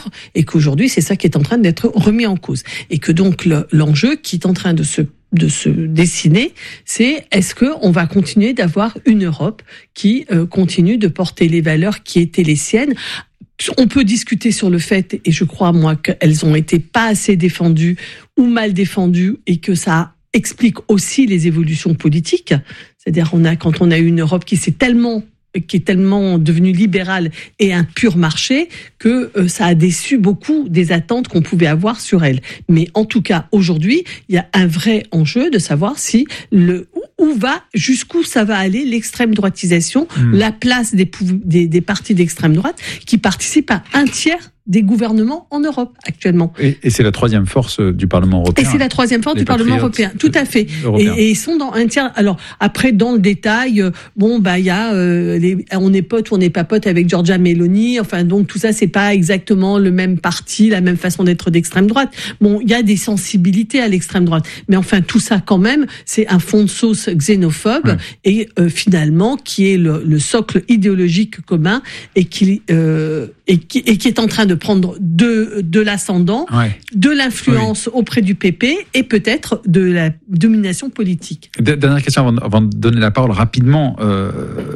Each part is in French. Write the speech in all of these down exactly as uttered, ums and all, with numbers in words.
valeurs, et qu'aujourd'hui, c'est ça qui est en train d'être remis en cause. Et que donc, le, l'enjeu qui est en train de se de se dessiner, c'est est-ce que on va continuer d'avoir une Europe qui euh, continue de porter les valeurs qui étaient les siennes. On peut discuter sur le fait, et je crois moi qu'elles ont été pas assez défendues ou mal défendues, et que ça explique aussi les évolutions politiques. C'est-à-dire on a quand on a eu une Europe qui s'est tellement qui est tellement devenu libéral et un pur marché que euh, ça a déçu beaucoup des attentes qu'on pouvait avoir sur elle. Mais en tout cas, aujourd'hui, il y a un vrai enjeu de savoir si le où va, jusqu'où ça va aller l'extrême droitisation, mmh. la place des, des, des partis d'extrême droite qui participent à un tiers des gouvernements en Europe actuellement. Et, et c'est la troisième force du Parlement européen. Et c'est la troisième force du Parlement européen, tout à fait. Et, et ils sont dans un tiers. Alors après, dans le détail, bon bah il y a, euh, les, on est pote ou on n'est pas pote avec Giorgia Meloni. Enfin donc tout ça c'est pas exactement le même parti, la même façon d'être d'extrême droite. Bon, il y a des sensibilités à l'extrême droite, mais enfin tout ça quand même, c'est un fond de sauce xénophobe ouais. et euh, finalement qui est le, le socle idéologique commun et qui euh, et qui, et qui est en train de prendre de, de l'ascendant, ouais. de l'influence oui. auprès du P P et peut-être de la domination politique. Dernière question avant, avant de donner la parole rapidement. Euh,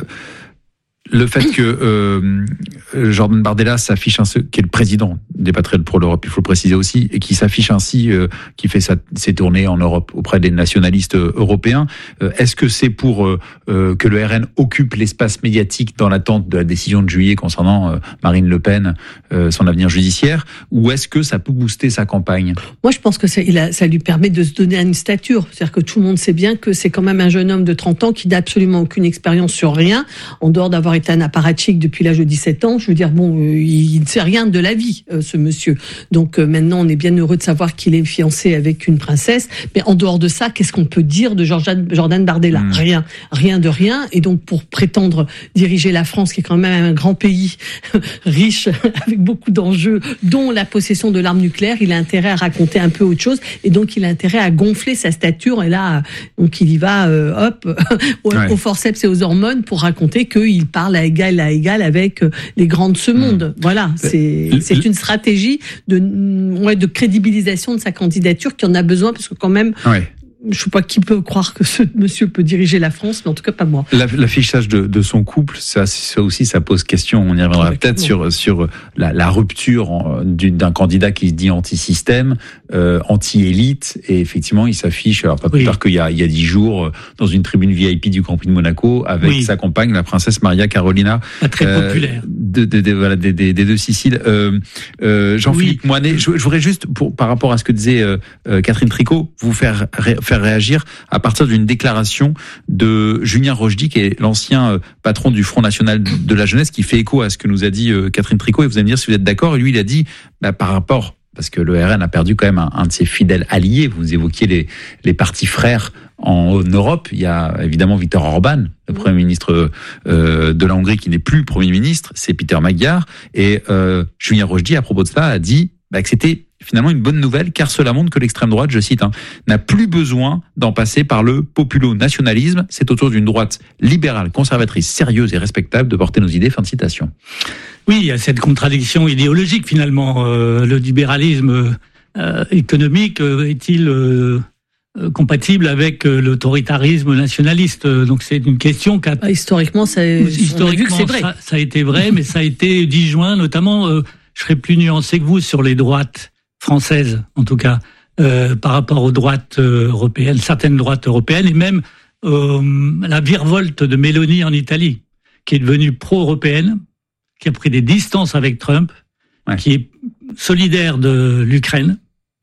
le fait que euh, Jordan Bardella s'affiche ainsi, qui est le président des Patriotes pour l'Europe, il faut le préciser aussi, et qui s'affiche ainsi, euh, qui fait sa, ses tournées en Europe auprès des nationalistes euh, européens, euh, est-ce que c'est pour euh, euh, que le R N occupe l'espace médiatique dans l'attente de la décision de juillet concernant euh, Marine Le Pen, euh, son avenir judiciaire, ou est-ce que ça peut booster sa campagne ? Moi, je pense que ça, il a, ça lui permet de se donner une stature. C'est-à-dire que tout le monde sait bien que c'est quand même un jeune homme de trente ans qui n'a absolument aucune expérience sur rien, en dehors d'avoir été un apparatchik depuis l'âge de dix-sept ans. Je veux dire, bon, euh, il ne sait rien de la vie, euh, ce monsieur. Donc euh, maintenant, on est bien heureux de savoir qu'il est fiancé avec une princesse. Mais en dehors de ça, qu'est-ce qu'on peut dire de Jordan, Jordan Bardella ? mmh. Rien. Rien de rien. Et donc, pour prétendre diriger la France, qui est quand même un grand pays riche, avec beaucoup d'enjeux, dont la possession de l'arme nucléaire, il a intérêt à raconter un peu autre chose. Et donc, il a intérêt à gonfler sa stature. Et là, donc, il y va, euh, hop, au, ouais. au forceps et aux hormones pour raconter qu'il parle à égal à égal avec les grands de ce monde. Mmh. Voilà, c'est, c'est une stratégie de, ouais, de crédibilisation de sa candidature qui en a besoin, parce que quand même... Ouais. Je ne sais pas qui peut croire que ce monsieur peut diriger la France, mais en tout cas pas moi. L'affichage de, de son couple, ça, ça aussi, ça pose question. On y reviendra peut-être sur sur la, la rupture d'un candidat qui se dit anti-système, euh, anti-élite, et effectivement, il s'affiche. Alors pas plus oui. tard qu'il y a il y a dix jours dans une tribune V I P du Grand Prix de Monaco avec oui. sa compagne, la princesse Maria Carolina, pas très euh, populaire, de, de, de, voilà, des, des, des deux Siciles. Euh, euh, Jean-Philippe oui. Moinet, je, je voudrais juste pour par rapport à ce que disait euh, Catherine Tricot, vous faire ré, faire réagir à partir d'une déclaration de Julien Rochdy, qui est l'ancien patron du Front National de la Jeunesse, qui fait écho à ce que nous a dit Catherine Tricot, et vous allez me dire si vous êtes d'accord. Et lui, il a dit, bah, par rapport, parce que le R N a perdu quand même un, un de ses fidèles alliés, vous évoquiez les, les partis frères en, en Europe, il y a évidemment Viktor Orban, le Premier ministre euh, de la Hongrie, qui n'est plus Premier ministre, c'est Peter Magyar, et euh, Julien Rochdy, à propos de cela, a dit bah, que c'était finalement une bonne nouvelle, car cela montre que l'extrême droite, je cite, hein, n'a plus besoin d'en passer par le populo-nationalisme. C'est autour d'une droite libérale, conservatrice, sérieuse et respectable de porter nos idées. Fin de citation. Oui, il y a cette contradiction idéologique finalement. Euh, le libéralisme euh, économique euh, est-il euh, compatible avec euh, l'autoritarisme nationaliste? Donc c'est une question qu'a... Bah, historiquement, ça, historiquement c'est vrai. Ça, ça a été vrai, mais ça a été disjoint, notamment, euh, je serais plus nuancé que vous sur les droites française, en tout cas, euh, par rapport aux droites euh, européennes, certaines droites européennes, et même euh, la virevolte de Meloni en Italie, qui est devenue pro-européenne, qui a pris des distances avec Trump, ouais. qui est solidaire de l'Ukraine,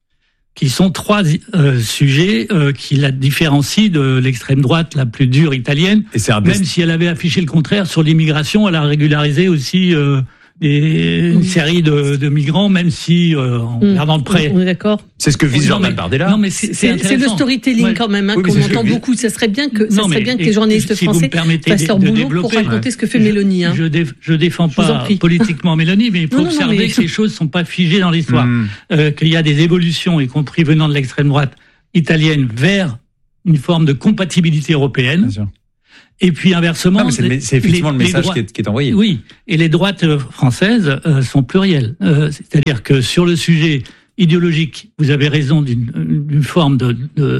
qui sont trois euh, sujets euh, qui la différencient de l'extrême droite la plus dure italienne, et même dest... si elle avait affiché le contraire sur l'immigration, elle a régularisé aussi... Euh, Des, une série de, de migrants, même si euh, en mmh. regardant de près. On est d'accord. C'est ce que vise Jordan Bardella. Non, mais c'est, c'est, c'est le storytelling ouais. quand même, hein, oui, qu'on entend beaucoup. Ça serait bien que, ça non, serait bien que les journalistes si français fassent leur boulot pour raconter ouais. ce que fait je, Mélanie. Hein. Je, dé, je défends pas je politiquement Mélanie, mais il faut non, observer non, non, mais... que ces choses sont pas figées dans l'histoire, mmh. euh, qu'il y a des évolutions, y compris venant de l'extrême droite italienne, vers une forme de compatibilité européenne. Et puis inversement, non, mais c'est, c'est effectivement les, le message droits, qui, est, qui est envoyé. Oui, et les droites françaises euh, sont plurielles. Euh, c'est-à-dire que sur le sujet idéologique, vous avez raison d'une, d'une forme de,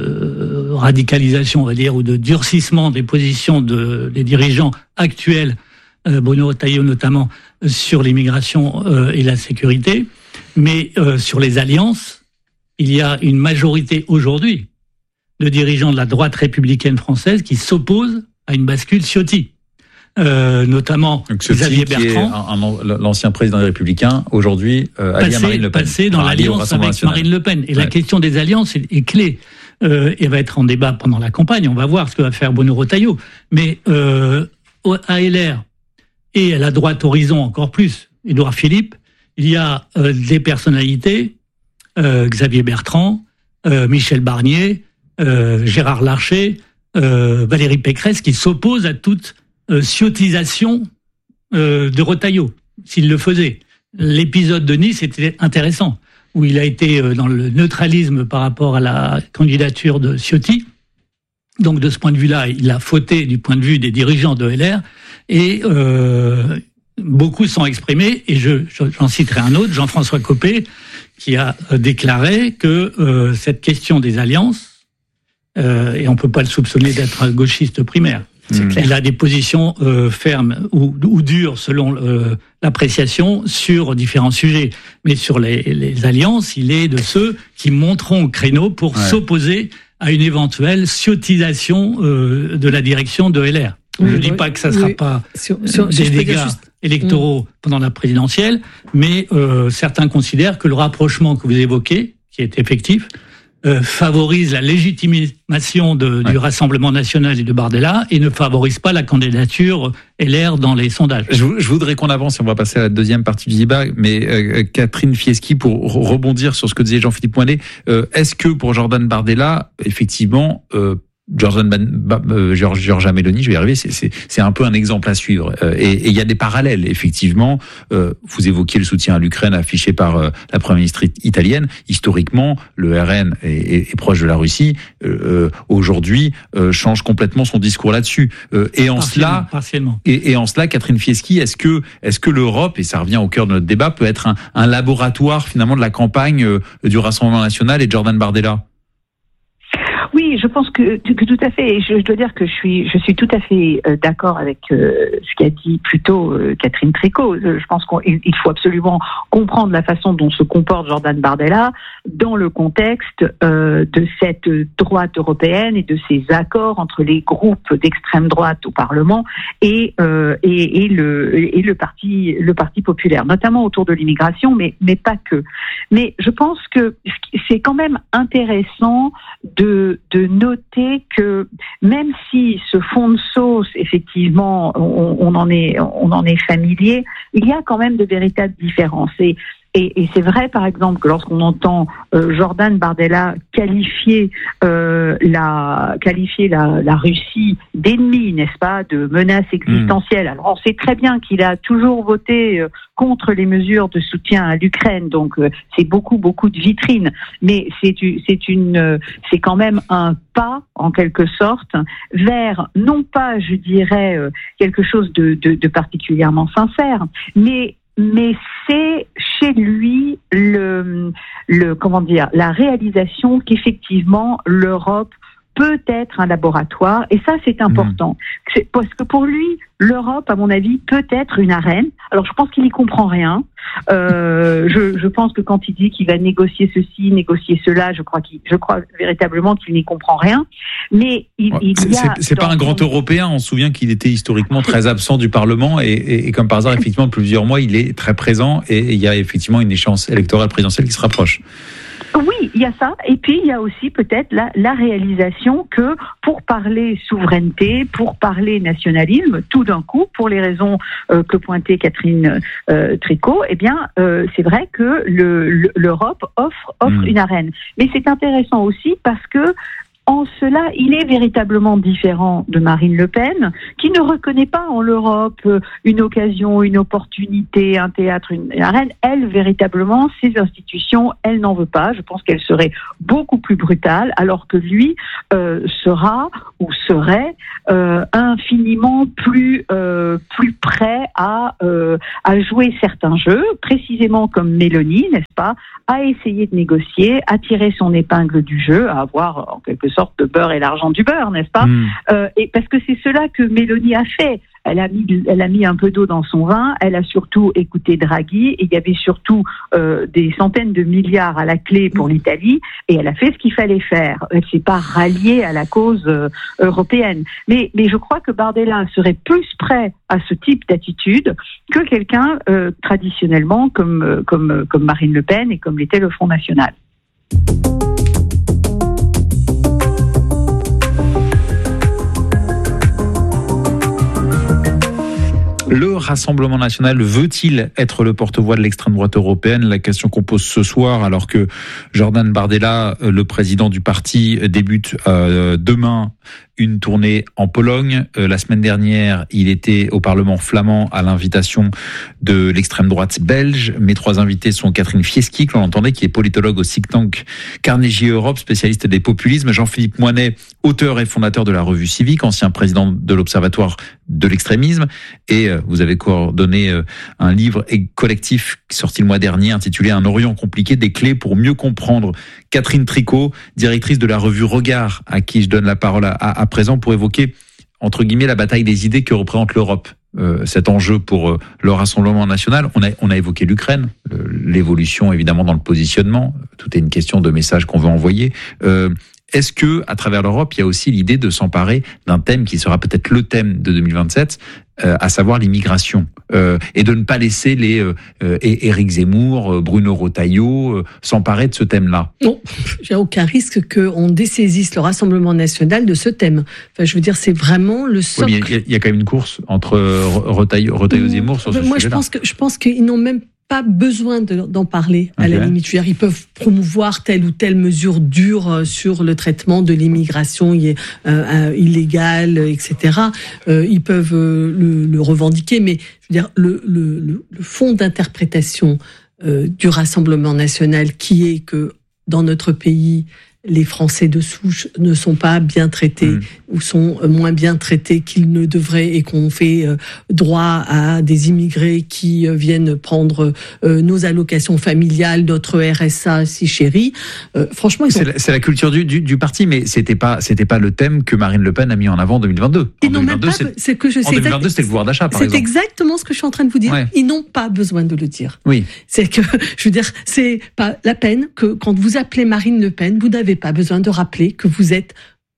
de radicalisation, on va dire, ou de durcissement des positions de, des dirigeants actuels, euh, Bruno Retailleau notamment, sur l'immigration euh, et la sécurité. Mais euh, sur les alliances, il y a une majorité aujourd'hui de dirigeants de la droite républicaine française qui s'opposent à une bascule Ciotti. Euh, notamment Xavier Bertrand, un, un, l'ancien président des Républicains, aujourd'hui euh, allié à Marine Le Pen. Passé dans enfin, l'alliance avec national. Marine Le Pen. Et ouais. La question des alliances est, est clé. Euh, et va être en débat pendant la campagne. On va voir ce que va faire Bruno Retailleau. Mais euh, à L R et à la droite horizon encore plus, Édouard Philippe, il y a euh, des personnalités, euh, Xavier Bertrand, euh, Michel Barnier, euh, Gérard Larcher, euh, Valérie Pécresse, qui s'opposent à toute Euh, ciotisation euh, de Retailleau, s'il le faisait. L'épisode de Nice était intéressant, où il a été euh, dans le neutralisme par rapport à la candidature de Ciotti. Donc de ce point de vue-là, il a fauté du point de vue des dirigeants de L R, et euh, beaucoup sont exprimés, et je, j'en citerai un autre, Jean-François Copé, qui a déclaré que euh, cette question des alliances, euh, et on ne peut pas le soupçonner d'être un gauchiste primaire, c'est clair. Il a des positions euh, fermes ou, ou dures selon euh, l'appréciation sur différents sujets. Mais sur les, les alliances, il est de ceux qui monteront au créneau pour ouais. s'opposer à une éventuelle ciotisation euh, de la direction de L R. Oui, Je ne oui, dis pas que ça ne sera oui. pas sur, sur, des si dégâts juste... électoraux mmh. pendant la présidentielle, mais euh, certains considèrent que le rapprochement que vous évoquez, qui est effectif, Euh, favorise la légitimation de, ouais. du Rassemblement national et de Bardella et ne favorise pas la candidature L R dans les sondages. Je, je voudrais qu'on avance et on va passer à la deuxième partie du débat, mais euh, Catherine Fieschi, pour rebondir sur ce que disait Jean-Philippe Moinet, euh, est-ce que pour Jordan Bardella, effectivement, euh, Jordan Ban, ba, euh, Giorgia Meloni, je vais y arriver, c'est, c'est, c'est un peu un exemple à suivre. Euh, et il y a des parallèles, effectivement. Euh, vous évoquiez le soutien à l'Ukraine affiché par euh, la première ministre italienne. Historiquement, le R N est, est, est proche de la Russie. Euh, aujourd'hui, euh, change complètement son discours là-dessus. Euh, et en partiellement, cela, partiellement. Et, et en cela, Catherine Fieschi, est-ce que, est-ce que l'Europe, et ça revient au cœur de notre débat, peut être un, un laboratoire finalement de la campagne euh, du Rassemblement national et de Jordan Bardella? Oui, je pense que, que tout à fait. Et je, je dois dire que je suis, je suis tout à fait euh, d'accord avec euh, ce qu'a dit plus tôt euh, Catherine Tricot. Euh, je pense qu'il faut absolument comprendre la façon dont se comporte Jordan Bardella dans le contexte euh, de cette droite européenne et de ces accords entre les groupes d'extrême droite au Parlement et euh, et, et le et le parti le parti populaire, notamment autour de l'immigration, mais mais pas que. Mais je pense que c'est quand même intéressant de de noter que même si ce fond de sauce, effectivement, on, on en est, on en est familier, il y a quand même de véritables différences. Et, et, et c'est vrai, par exemple, que lorsqu'on entend euh, Jordan Bardella qualifier euh, la qualifier la, la Russie d'ennemi, n'est-ce pas, de menace existentielle. Mmh. Alors, on sait très bien qu'il a toujours voté euh, contre les mesures de soutien à l'Ukraine, donc euh, c'est beaucoup beaucoup de vitrines. Mais c'est c'est une euh, c'est quand même un pas, en quelque sorte, vers non pas, je dirais, euh, quelque chose de, de, de particulièrement sincère, mais mais c'est chez lui le, le comment dire, la réalisation qu'effectivement l'Europe peut être un laboratoire, et ça c'est important. Mmh. C'est parce que pour lui, l'Europe, à mon avis, peut être une arène. Alors je pense qu'il n'y comprend rien. Euh, je, je pense que quand il dit qu'il va négocier ceci, négocier cela, je crois qu'il, je crois véritablement qu'il n'y comprend rien. Mais il, ouais, il c'est, y a. C'est, c'est pas un grand Européen. On se souvient qu'il était historiquement très absent du Parlement, et, et, et comme par hasard, effectivement, depuis plusieurs mois, il est très présent, et, et il y a effectivement une échéance électorale présidentielle qui se rapproche. Oui, il y a ça. Et puis, il y a aussi peut-être la, la réalisation que pour parler souveraineté, pour parler nationalisme, tout d'un coup, pour les raisons euh, que pointait Catherine euh, Tricot, eh bien, euh, c'est vrai que le, le, l'Europe offre, offre mmh. une arène. Mais c'est intéressant aussi parce que en cela, il est véritablement différent de Marine Le Pen, qui ne reconnaît pas en l'Europe une occasion, une opportunité, un théâtre, une, une arène. Elle, véritablement, ces institutions, elle n'en veut pas. Je pense qu'elle serait beaucoup plus brutale, alors que lui euh, sera ou serait euh, infiniment plus euh, plus prêt à euh, à jouer certains jeux, précisément comme Mélanie, n'est-ce pas, à essayer de négocier, à tirer son épingle du jeu, à avoir en quelque sorte de beurre et l'argent du beurre, n'est-ce pas? Mmh. euh, Et parce que c'est cela que Mélanie a fait. Elle a mis, elle a mis un peu d'eau dans son vin. Elle a surtout écouté Draghi. Et il y avait surtout euh, des centaines de milliards à la clé pour l'Italie. Et elle a fait ce qu'il fallait faire. Elle s'est pas ralliée à la cause euh, européenne. Mais, mais je crois que Bardella serait plus prêt à ce type d'attitude que quelqu'un euh, traditionnellement comme comme comme Marine Le Pen et comme l'était le Front National. Le Rassemblement national veut-il être le porte-voix de l'extrême droite européenne? La question qu'on pose ce soir, alors que Jordan Bardella, le président du parti, débute euh, demain une tournée en Pologne. Euh, la semaine dernière, il était au Parlement flamand à l'invitation de l'extrême droite belge. Mes trois invités sont Catherine Fieschi, que l'on entendait, qui est politologue au think tank Carnegie Europe, spécialiste des populismes. Jean-Philippe Moinet, auteur et fondateur de la Revue Civique, ancien président de l'Observatoire de l'extrémisme. Et euh, vous avez coordonné euh, un livre collectif sorti le mois dernier intitulé « Un Orient compliqué, des clés pour mieux comprendre ». Catherine Tricot, directrice de la revue Regard, à qui je donne la parole à, à, à présent pour évoquer, entre guillemets, la bataille des idées que représente l'Europe. Euh, cet enjeu pour euh, le Rassemblement national. On a, on a évoqué l'Ukraine, euh, l'évolution évidemment dans le positionnement. Tout est une question de message qu'on veut envoyer. Euh, Est-ce que, à travers l'Europe, il y a aussi l'idée de s'emparer d'un thème qui sera peut-être le thème de deux mille vingt-sept, euh, à savoir l'immigration, euh, et de ne pas laisser les euh, euh, Éric Zemmour, euh, Bruno Retailleau euh, s'emparer de ce thème-là? Non, il n'y a aucun risque qu'on dessaisisse le Rassemblement national de ce thème. Enfin, je veux dire, c'est vraiment le socle. Oui, il y, y a quand même une course entre Retailleau, Retailleau-Zemmour sur ce Moi, sujet-là. Moi, je pense que je pense qu'ils n'ont même pas besoin de, d'en parler, à okay. la limite. Je veux dire, ils peuvent promouvoir telle ou telle mesure dure sur le traitement de l'immigration euh, illégale, et cetera. Euh, ils peuvent euh, le, le revendiquer, mais je veux dire, le, le, le, le fond d'interprétation euh, du Rassemblement national, qui est que dans notre pays, les Français de souche ne sont pas bien traités mmh. ou sont moins bien traités qu'ils ne devraient, et qu'on fait droit à des immigrés qui viennent prendre nos allocations familiales, notre R S A si chéri. Euh, franchement, ils c'est, ont... la, c'est la culture du, du, du parti, mais c'était pas c'était pas le thème que Marine Le Pen a mis en avant en deux mille vingt-deux. Ils en n'ont même pas, c'est, c'est que je sais en deux mille vingt-deux, c'était le pouvoir d'achat, par c'est exemple. C'est exactement ce que je suis en train de vous dire. Ouais. Ils n'ont pas besoin de le dire. Oui. C'est que, je veux dire, c'est pas la peine que quand vous appelez Marine Le Pen, vous n'avez pas besoin de rappeler que vous êtes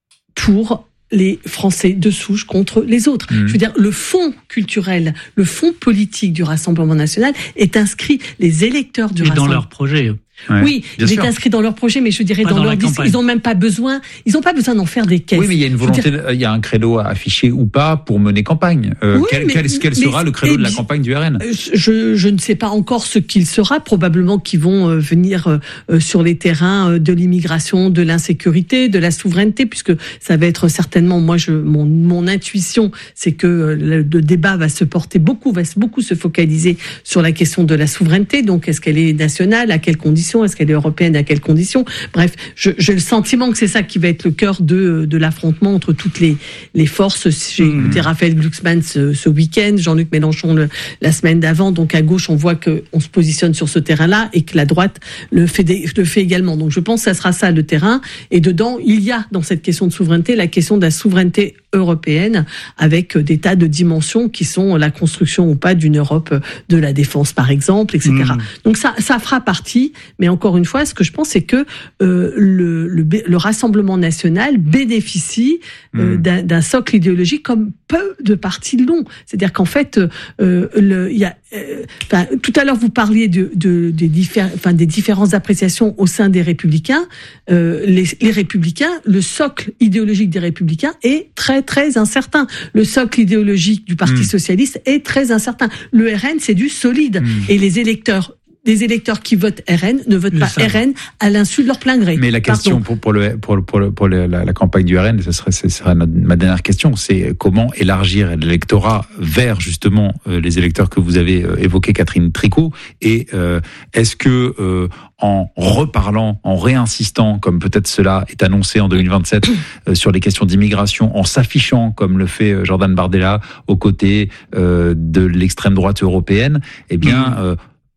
pour les Français de souche contre les autres. Mmh. Je veux dire, le fond culturel, le fond politique du Rassemblement national est inscrit, les électeurs du Et Rassemblement... dans leur projet. Ouais, oui, il est inscrit dans leur projet, mais je dirais pas dans, dans leur disque, ils n'ont même pas besoin, ils n'ont pas besoin d'en faire des caisses. Oui, mais il y a une volonté, dire... il y a un credo à afficher ou pas pour mener campagne. Euh, oui, quel, mais, quel, quel sera mais, le credo de la campagne du R N? je, je ne sais pas encore ce qu'il sera, probablement qu'ils vont euh, venir euh, sur les terrains euh, de l'immigration, de l'insécurité, de la souveraineté, puisque ça va être certainement, moi, je, mon, mon intuition, c'est que euh, le, le débat va se porter beaucoup, va beaucoup se focaliser sur la question de la souveraineté. Donc, est-ce qu'elle est nationale, à quelles conditions? Est-ce qu'elle est européenne, à quelles conditions? Bref, je, j'ai le sentiment que c'est ça qui va être le cœur de, de l'affrontement entre toutes les, les forces. J'ai mmh. écouté Raphaël Glucksmann ce, ce week-end, Jean-Luc Mélenchon le, la semaine d'avant. Donc à gauche, on voit qu'on se positionne sur ce terrain-là et que la droite le fait, le fait également. Donc je pense que ça sera ça le terrain. Et dedans, il y a dans cette question de souveraineté la question de la souveraineté européenne, avec des tas de dimensions qui sont la construction ou pas d'une Europe de la défense, par exemple, et cetera. Mmh. Donc ça, ça fera partie, mais encore une fois, ce que je pense, c'est que euh, le, le, le Rassemblement national bénéficie euh, mmh. d'un, d'un socle idéologique comme peu de partis l'ont. C'est-à-dire qu'en fait, euh, le, il y a, euh, tout à l'heure vous parliez de, de, des, diffé- enfin, des différentes appréciations au sein des Républicains. Euh, les, les Républicains, le socle idéologique des Républicains est très très incertain. Le socle idéologique du Parti mmh. socialiste est très incertain. Le R N, c'est du solide. Mmh. Et les électeurs des électeurs qui votent R N ne votent pas R N à l'insu de leur plein gré. Mais la question pour, pour, le, pour, pour, le, pour le, la, la campagne du R N, ce serait, ce serait notre, ma dernière question, c'est comment élargir l'électorat vers justement euh, les électeurs que vous avez euh, évoqués, Catherine Tricot, et euh, est-ce que euh, en reparlant, en réinsistant, comme peut-être cela est annoncé en deux mille vingt-sept, euh, sur les questions d'immigration, en s'affichant, comme le fait euh, Jordan Bardella, aux côtés euh, de l'extrême droite européenne, eh bien, euh,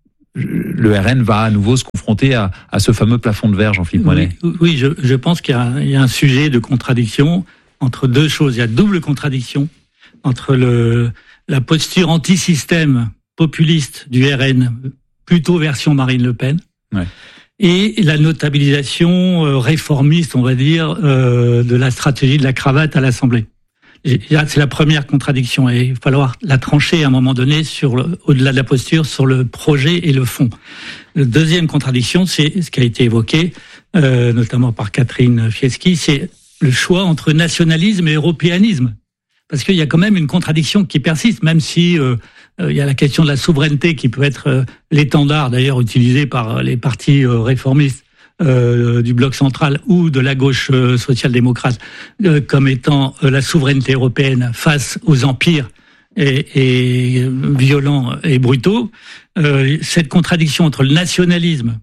le R N va à nouveau se confronter à, à ce fameux plafond de verre, Jean-Philippe Moinet. Oui, oui je, je pense qu'il y a, il y a un sujet de contradiction entre deux choses. Il y a double contradiction entre le, la posture anti-système populiste du R N, plutôt version Marine Le Pen, ouais. et la notabilisation euh, réformiste, on va dire, euh, de la stratégie de la cravate à l'Assemblée. C'est la première contradiction et il va falloir la trancher à un moment donné sur le, au-delà de la posture, sur le projet et le fond. La deuxième contradiction, c'est ce qui a été évoqué, euh, notamment par Catherine Fieschi, c'est le choix entre nationalisme et européanisme. Parce qu'il y a quand même une contradiction qui persiste, même si euh, euh, il y a la question de la souveraineté qui peut être euh, l'étendard d'ailleurs utilisé par les partis euh, réformistes Euh, du bloc central ou de la gauche euh, social-démocrate euh, comme étant euh, la souveraineté européenne face aux empires et, et euh, violents et brutaux. Euh, cette contradiction entre le nationalisme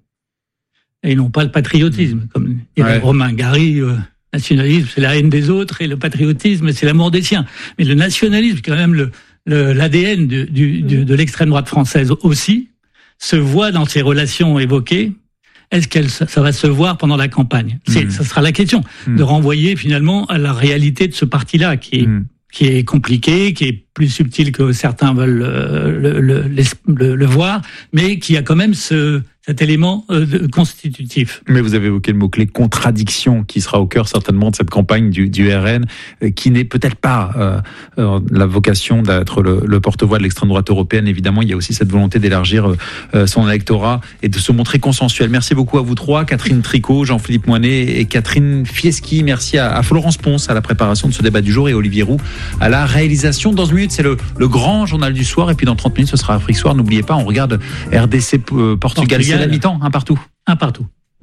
et non pas le patriotisme, comme dirait ouais. Romain Gary, euh, nationalisme c'est la haine des autres et le patriotisme c'est l'amour des siens. Mais le nationalisme, c'est quand même le, le, l'A D N du, du, du, de l'extrême droite française aussi, se voit dans ces relations évoquées. Est-ce qu'elle, ça va se voir pendant la campagne? C'est, mmh. Ça sera la question, mmh. de renvoyer finalement à la réalité de ce parti-là, qui est, mmh. qui est compliqué, qui est plus subtil que certains veulent le, le, le, le, le voir, mais qui a quand même ce, cet élément euh, constitutif. Mais vous avez évoqué le mot-clé contradiction, qui sera au cœur certainement de cette campagne du, du R N, euh, qui n'est peut-être pas euh, euh, la vocation d'être le, le porte-voix de l'extrême droite européenne. Évidemment, il y a aussi cette volonté d'élargir euh, son électorat et de se montrer consensuel. Merci beaucoup à vous trois, Catherine Tricot, Jean-Philippe Moinet et Catherine Fieschi. Merci à, à Florence Ponce à la préparation de ce débat du jour et Olivier Roux à la réalisation. Dans une minute, c'est le, le grand journal du soir, et puis dans trente minutes, ce sera Afrique Soir. N'oubliez pas, on regarde R D C euh, Portugal. C'est la mi-temps, un partout. Un partout.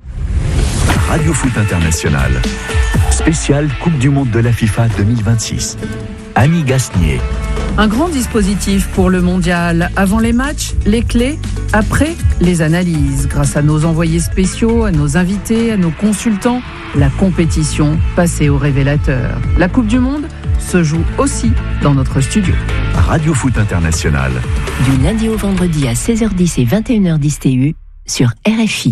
Radio Foot International. Spécial Coupe du Monde de la FIFA deux mille vingt-six. Annie Gasnier. Un grand dispositif pour le mondial. Avant les matchs, les clés. Après, les analyses. Grâce à nos envoyés spéciaux, à nos invités, à nos consultants, la compétition passée au révélateur. La Coupe du Monde se joue aussi dans notre studio. Radio Foot International. Du lundi au vendredi à seize heures dix et vingt et une heures dix T U sur R F I.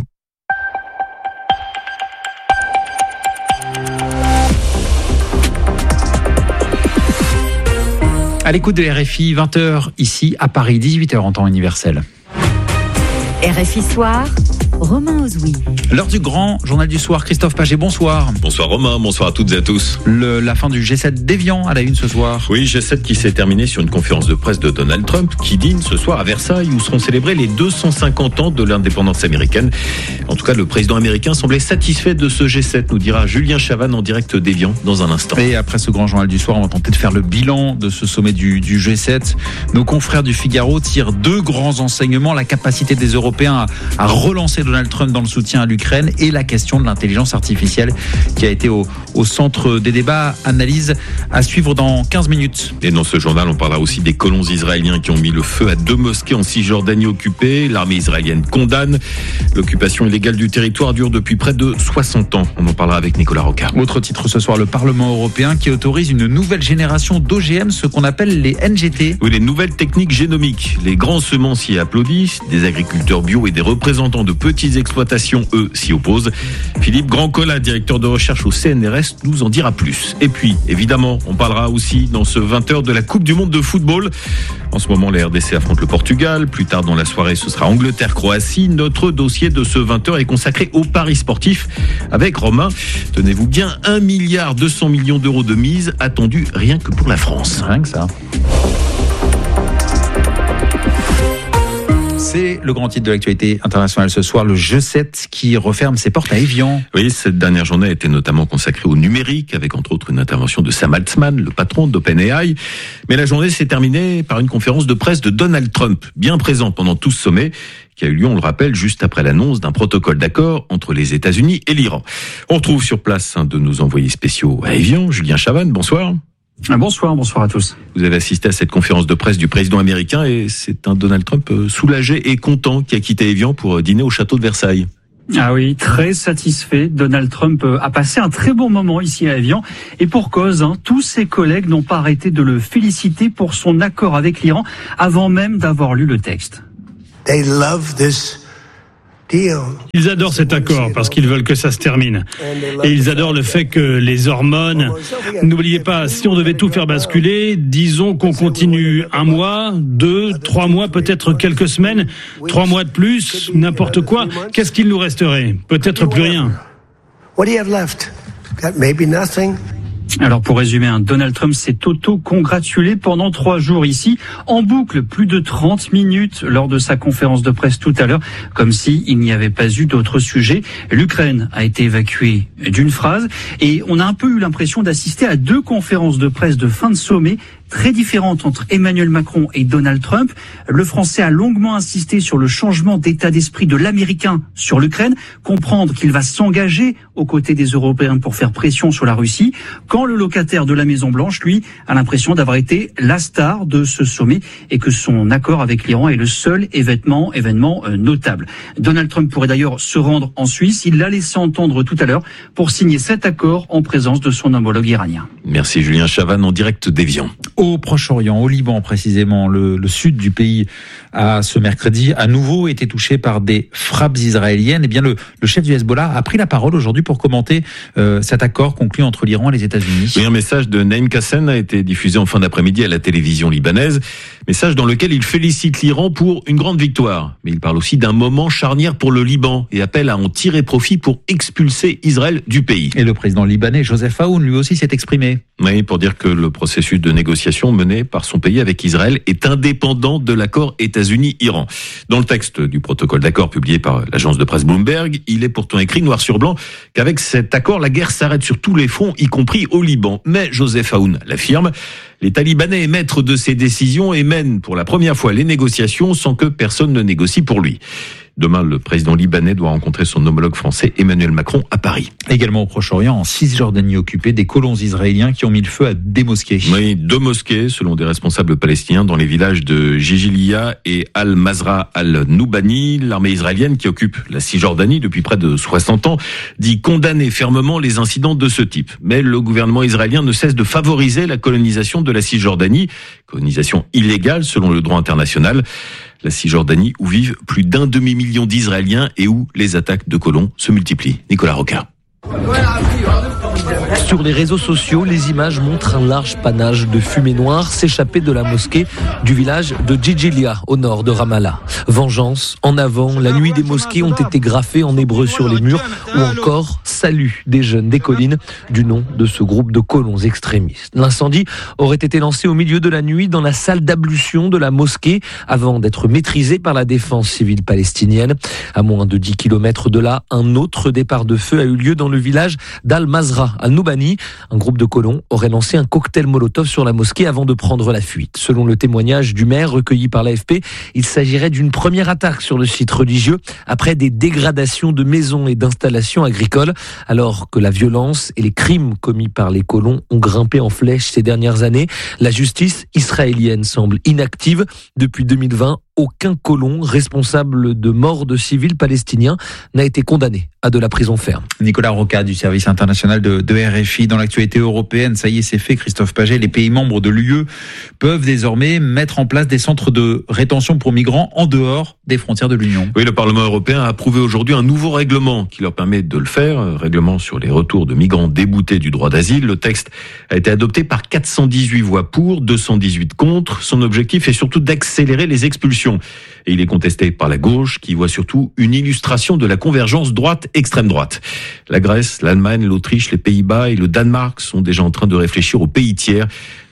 À l'écoute de R F I, vingt heures ici à Paris, dix-huit heures en temps universel. R F I Soir, Romain Ozoui. L'heure du grand journal du soir, Christophe Paget, bonsoir. Bonsoir Romain, bonsoir à toutes et à tous. Le, la fin du G sept déviant à la une ce soir. Oui, G sept qui s'est terminé sur une conférence de presse de Donald Trump qui dîne ce soir à Versailles où seront célébrés les deux cent cinquante ans de l'indépendance américaine. En tout cas, le président américain semblait satisfait de ce G sept, nous dira Julien Chavannes en direct d'Évian dans un instant. Et après ce grand journal du soir, on va tenter de faire le bilan de ce sommet du, du G sept. Nos confrères du Figaro tirent deux grands enseignements, la capacité des Européens à, à relancer Donald Trump dans le soutien à l'Ukraine et la question de l'intelligence artificielle qui a été au, au centre des débats. Analyse à suivre dans quinze minutes. Et dans ce journal, on parlera aussi des colons israéliens qui ont mis le feu à deux mosquées en Cisjordanie occupée. L'armée israélienne condamne. L'occupation illégale du territoire dure depuis près de soixante ans. On en parlera avec Nicolas Rocard. Autre titre ce soir, le Parlement européen qui autorise une nouvelle génération d'O G M, ce qu'on appelle les N G T. Oui, les nouvelles techniques génomiques. Les grands semenciers applaudissent, des agriculteurs bio et des représentants de petites exploitations, eux, s'y opposent. Philippe Grandcola, directeur de recherche au C N R S, nous en dira plus. Et puis, évidemment, on parlera aussi dans ce vingt heures de la Coupe du Monde de football. En ce moment, les R D C affrontent le Portugal. Plus tard dans la soirée, ce sera Angleterre-Croatie. Notre dossier de ce vingt heures est consacré aux paris sportifs. Avec Romain, tenez-vous bien, un milliard deux cents millions d'euros de mise attendus rien que pour la France. Rien que ça. C'est le grand titre de l'actualité internationale ce soir, le G sept qui referme ses portes à Évian. Oui, cette dernière journée a été notamment consacrée au numérique, avec entre autres une intervention de Sam Altman, le patron d'OpenAI. Mais la journée s'est terminée par une conférence de presse de Donald Trump, bien présent pendant tout ce sommet, qui a eu lieu, on le rappelle, juste après l'annonce d'un protocole d'accord entre les États-Unis et l'Iran. On retrouve sur place un de nos envoyés spéciaux à Évian, Julien Chavannes, bonsoir. Bonsoir, bonsoir à tous. Vous avez assisté à cette conférence de presse du président américain et c'est un Donald Trump soulagé et content qui a quitté Évian pour dîner au château de Versailles. Ah oui, très satisfait. Donald Trump a passé un très bon moment ici à Évian. Et pour cause, hein, tous ses collègues n'ont pas arrêté de le féliciter pour son accord avec l'Iran avant même d'avoir lu le texte. They love this deal. Ils adorent cet accord parce qu'ils veulent que ça se termine. Et ils adorent le fait que les hormones... N'oubliez pas, si on devait tout faire basculer, disons qu'on continue un mois, deux, trois mois, peut-être quelques semaines, trois mois de plus, n'importe quoi. Qu'est-ce qu'il nous resterait? Peut-être plus rien. What do you have left? Got maybe nothing. Alors pour résumer, hein, Donald Trump s'est auto-congratulé pendant trois jours ici, en boucle, plus de trente minutes lors de sa conférence de presse tout à l'heure, comme si il n'y avait pas eu d'autres sujets. L'Ukraine a été évacuée d'une phrase et on a un peu eu l'impression d'assister à deux conférences de presse de fin de sommet très différentes entre Emmanuel Macron et Donald Trump. Le Français a longuement insisté sur le changement d'état d'esprit de l'Américain sur l'Ukraine, comprendre qu'il va s'engager aux côtés des Européens pour faire pression sur la Russie, quand le locataire de la Maison-Blanche, lui, a l'impression d'avoir été la star de ce sommet et que son accord avec l'Iran est le seul événement, événement euh, notable. Donald Trump pourrait d'ailleurs se rendre en Suisse, il l'a laissé entendre tout à l'heure, pour signer cet accord en présence de son homologue iranien. Merci Julien Chavannes en direct d'Évian. Au Proche-Orient, au Liban précisément, le, le sud du pays a ce mercredi à nouveau été touché par des frappes israéliennes. Eh bien, le, le chef du Hezbollah a pris la parole aujourd'hui pour commenter euh, cet accord conclu entre l'Iran et les États-Unis. Oui, un message de Naïm Kassem a été diffusé en fin d'après-midi à la télévision libanaise. Message dans lequel il félicite l'Iran pour une grande victoire. Mais il parle aussi d'un moment charnière pour le Liban et appelle à en tirer profit pour expulser Israël du pays. Et le président libanais Joseph Aoun lui aussi s'est exprimé. Oui, pour dire que le processus de négociation mené par son pays avec Israël est indépendant de l'accord États-Unis-Iran. Dans le texte du protocole d'accord publié par l'agence de presse Bloomberg, il est pourtant écrit noir sur blanc qu'avec cet accord, la guerre s'arrête sur tous les fronts, y compris au Liban. Mais Joseph Aoun l'affirme, l'État libanais est maître de ses décisions et mène pour la première fois les négociations sans que personne ne négocie pour lui. Demain, le président libanais doit rencontrer son homologue français Emmanuel Macron à Paris. Également au Proche-Orient, en Cisjordanie occupée, des colons israéliens qui ont mis le feu à des mosquées. Oui, deux mosquées, selon des responsables palestiniens, dans les villages de Jijiliya et Al-Mazra al-Noubani. L'armée israélienne, qui occupe la Cisjordanie depuis près de soixante ans, dit condamner fermement les incidents de ce type. Mais le gouvernement israélien ne cesse de favoriser la colonisation de la Cisjordanie, colonisation illégale selon le droit international. La Cisjordanie où vivent plus d'un demi-million d'Israéliens et où les attaques de colons se multiplient. Nicolas Roca. Sur les réseaux sociaux, les images montrent un large panache de fumée noire s'échapper de la mosquée du village de Jijiliya, au nord de Ramallah. Vengeance, en avant, la nuit des mosquées ont été graffées en hébreu sur les murs, ou encore salut des jeunes des collines, du nom de ce groupe de colons extrémistes. L'incendie aurait été lancé au milieu de la nuit dans la salle d'ablution de la mosquée, avant d'être maîtrisé par la défense civile palestinienne. À moins de dix kilomètres de là, un autre départ de feu a eu lieu dans le village d'Al-Mazra, al-Noubani. Un groupe de colons aurait lancé un cocktail Molotov sur la mosquée avant de prendre la fuite. Selon le témoignage du maire recueilli par l'A F P, il s'agirait d'une première attaque sur le site religieux après des dégradations de maisons et d'installations agricoles, alors que la violence et les crimes commis par les colons ont grimpé en flèche ces dernières années. La justice israélienne semble inactive. Depuis deux mille vingt, aucun colon responsable de mort de civils palestiniens n'a été condamné à de la prison ferme. Nicolas Roca du service international de, de R F I. Dans l'actualité européenne, ça y est, c'est fait, Christophe Paget, les pays membres de l'U E peuvent désormais mettre en place des centres de rétention pour migrants en dehors des frontières de l'Union. Oui, le Parlement européen a approuvé aujourd'hui un nouveau règlement qui leur permet de le faire, règlement sur les retours de migrants déboutés du droit d'asile. Le texte a été adopté par quatre cent dix-huit voix pour, deux cent dix-huit contre. Son objectif est surtout d'accélérer les expulsions. Et il est contesté par la gauche qui voit surtout une illustration de la convergence droite-extrême droite. La Grèce, l'Allemagne, l'Autriche, les Pays-Bas et le Danemark sont déjà en train de réfléchir aux pays tiers.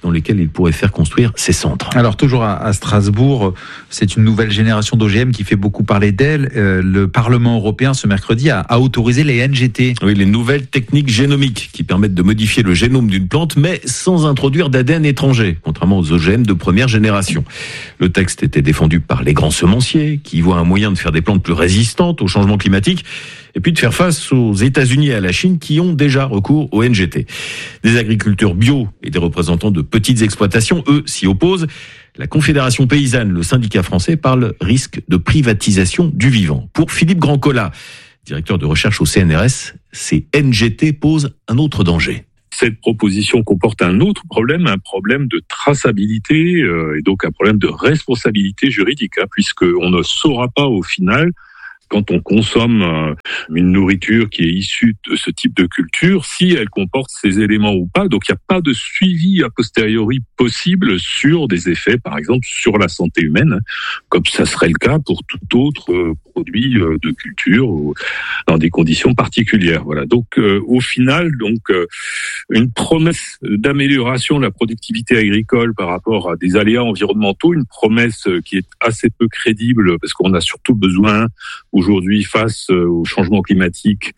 dans lesquels il pourrait faire construire ses centres. Alors toujours à, à Strasbourg, c'est une nouvelle génération d'O G M qui fait beaucoup parler d'elle. Euh, le Parlement européen ce mercredi a, a autorisé les N G T. Oui, les nouvelles techniques génomiques qui permettent de modifier le génome d'une plante, mais sans introduire d'A D N étranger, contrairement aux O G M de première génération. Le texte était défendu par les grands semenciers qui y voient un moyen de faire des plantes plus résistantes au changement climatique et puis de faire face aux États-Unis et à la Chine qui ont déjà recours aux N G T. Des agriculteurs bio et des représentants de petites exploitations, eux, s'y opposent. La Confédération paysanne, le syndicat français, parle risque de privatisation du vivant. Pour Philippe Grandcola, directeur de recherche au C N R S, ces N G T posent un autre danger. Cette proposition comporte un autre problème, un problème de traçabilité euh, et donc un problème de responsabilité juridique, hein, puisqu'on ne saura pas au final, quand on consomme euh, une nourriture qui est issue de ce type de culture, si elle comporte ces éléments ou pas. Donc il n'y a pas de suivi a posteriori possible sur des effets, par exemple, sur la santé humaine, comme ça serait le cas pour tout autre euh, produit euh, de culture ou dans des conditions particulières. Voilà. Donc euh, au final, donc euh, une promesse d'amélioration de la productivité agricole par rapport à des aléas environnementaux, une promesse qui est assez peu crédible parce qu'on a surtout besoin aujourd'hui, face au changement climatique,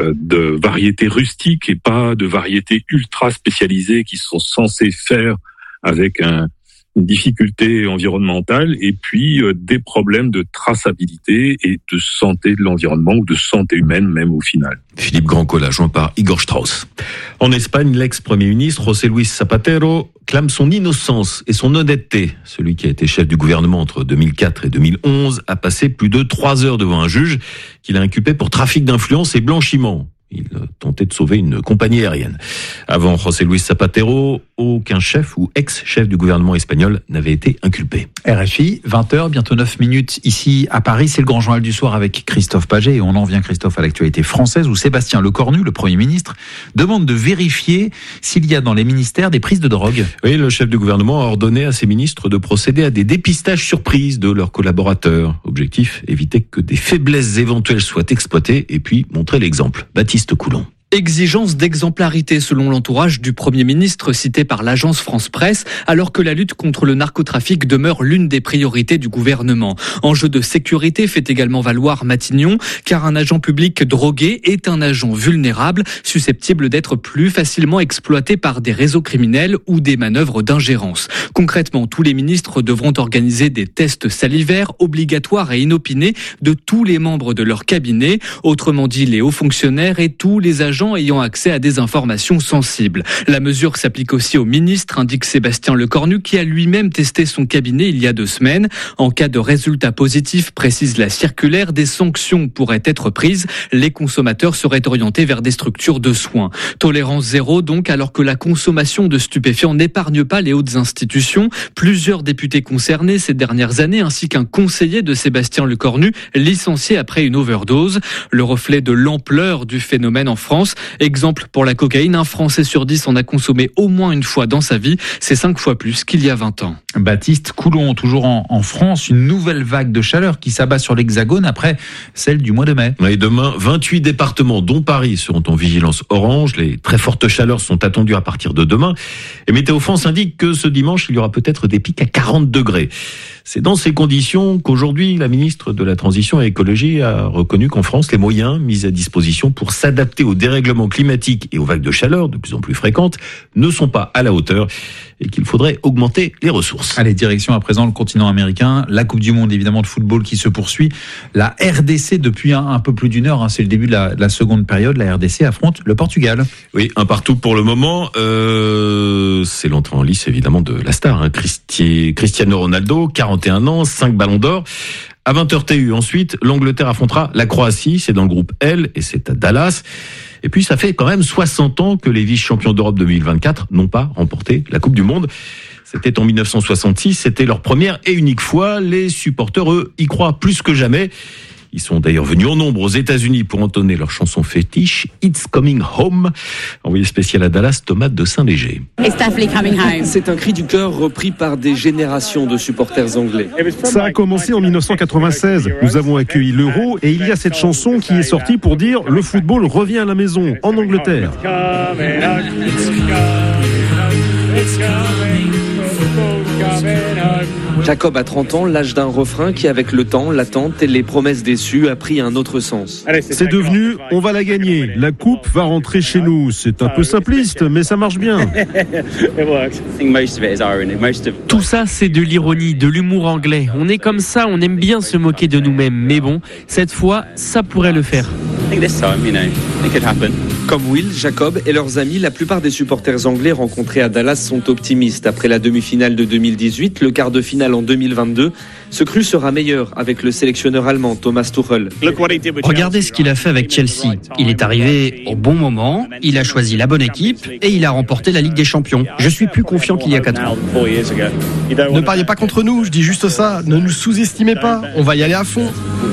de variétés rustiques et pas de variétés ultra spécialisées qui sont censées faire avec un, une difficulté environnementale et puis euh, des problèmes de traçabilité et de santé de l'environnement ou de santé humaine même au final. Philippe Grandcola, joint par Igor Strauss. En Espagne, l'ex-premier ministre José Luis Zapatero clame son innocence et son honnêteté. Celui qui a été chef du gouvernement entre deux mille quatre et deux mille onze a passé plus de trois heures devant un juge qu'il a inculpé pour trafic d'influence et blanchiment. Il tentait de sauver une compagnie aérienne. Avant José Luis Zapatero, aucun chef ou ex-chef du gouvernement espagnol n'avait été inculpé. R F I, vingt heures, bientôt neuf minutes ici à Paris. C'est le grand journal du soir avec Christophe Paget. Et on en vient, Christophe, à l'actualité française où Sébastien Lecornu, le Premier ministre, demande de vérifier s'il y a dans les ministères des prises de drogue. Oui, le chef du gouvernement a ordonné à ses ministres de procéder à des dépistages surprises de leurs collaborateurs. Objectif, éviter que des faiblesses éventuelles soient exploitées et puis montrer l'exemple. Baptiste Coulon. Exigence d'exemplarité selon l'entourage du Premier ministre cité par l'agence France Presse, alors que la lutte contre le narcotrafic demeure l'une des priorités du gouvernement. Enjeu de sécurité fait également valoir Matignon, car un agent public drogué est un agent vulnérable, susceptible d'être plus facilement exploité par des réseaux criminels ou des manœuvres d'ingérence. Concrètement, tous les ministres devront organiser des tests salivaires obligatoires et inopinés de tous les membres de leur cabinet, autrement dit les hauts fonctionnaires et tous les agents ayant accès à des informations sensibles. La mesure s'applique aussi au ministre, indique Sébastien Lecornu, qui a lui-même testé son cabinet il y a deux semaines. En cas de résultat positif, précise la circulaire, des sanctions pourraient être prises. Les consommateurs seraient orientés vers des structures de soins. Tolérance zéro donc, alors que la consommation de stupéfiants n'épargne pas les hautes institutions. Plusieurs députés concernés ces dernières années, ainsi qu'un conseiller de Sébastien Lecornu, licencié après une overdose. Le reflet de l'ampleur du phénomène en France. Exemple pour la cocaïne, un Français sur dix en a consommé au moins une fois dans sa vie. C'est cinq fois plus qu'il y a vingt ans. Baptiste Coulon, toujours en, en France, une nouvelle vague de chaleur qui s'abat sur l'Hexagone après celle du mois de mai. Et demain, vingt-huit départements, dont Paris, seront en vigilance orange. Les très fortes chaleurs sont attendues à partir de demain. Et Météo France indique que ce dimanche, il y aura peut-être des pics à quarante degrés. C'est dans ces conditions qu'aujourd'hui, la ministre de la Transition et Écologie a reconnu qu'en France, les moyens mis à disposition pour s'adapter aux dérèglements climatiques et aux vagues de chaleur de plus en plus fréquentes ne sont pas à la hauteur et qu'il faudrait augmenter les ressources. Allez, direction à présent le continent américain, la Coupe du Monde évidemment de football qui se poursuit. La R D C depuis un, un peu plus d'une heure, hein, c'est le début de la, de la seconde période, la R D C affronte le Portugal. Oui, un partout pour le moment. Euh, c'est l'entrée en lice évidemment de la star, hein, Christi- Cristiano Ronaldo, quarante et un ans, cinq ballons d'or. À vingt heures T U ensuite, l'Angleterre affrontera la Croatie, c'est dans le groupe L et c'est à Dallas. Et puis ça fait quand même soixante ans que les vice-champions d'Europe deux mille vingt-quatre n'ont pas remporté la Coupe du Monde. C'était en dix-neuf cent soixante-six, c'était leur première et unique fois. Les supporters, eux, y croient plus que jamais. Ils sont d'ailleurs venus en nombre aux États-Unis pour entonner leur chanson fétiche It's Coming Home. Envoyé spécial à Dallas, Thomas de Saint-Léger. C'est un cri du cœur repris par des générations de supporters anglais. Ça a commencé en dix-neuf cent quatre-vingt-seize. Nous avons accueilli l'Euro et il y a cette chanson qui est sortie pour dire le football revient à la maison en Angleterre. Jacob a trente ans, l'âge d'un refrain qui, avec le temps, l'attente et les promesses déçues, a pris un autre sens. C'est devenu « on va la gagner, la coupe va rentrer chez nous ». C'est un peu simpliste, mais ça marche bien. Tout ça, c'est de l'ironie, de l'humour anglais. On est comme ça, on aime bien se moquer de nous-mêmes. Mais bon, cette fois, ça pourrait le faire. Comme Will, Jacob et leurs amis, la plupart des supporters anglais rencontrés à Dallas sont optimistes. Après la demi-finale de deux mille dix-huit, le quart de finale en deux mille vingt-deux, ce cru sera meilleur avec le sélectionneur allemand Thomas Tuchel. Regardez ce qu'il a fait avec Chelsea. Il est arrivé au bon moment, il a choisi la bonne équipe et il a remporté la Ligue des Champions. Je suis plus confiant qu'il y a quatre ans. Ne pariez pas contre nous, je dis juste ça. Ne nous sous-estimez pas, on va y aller à fond.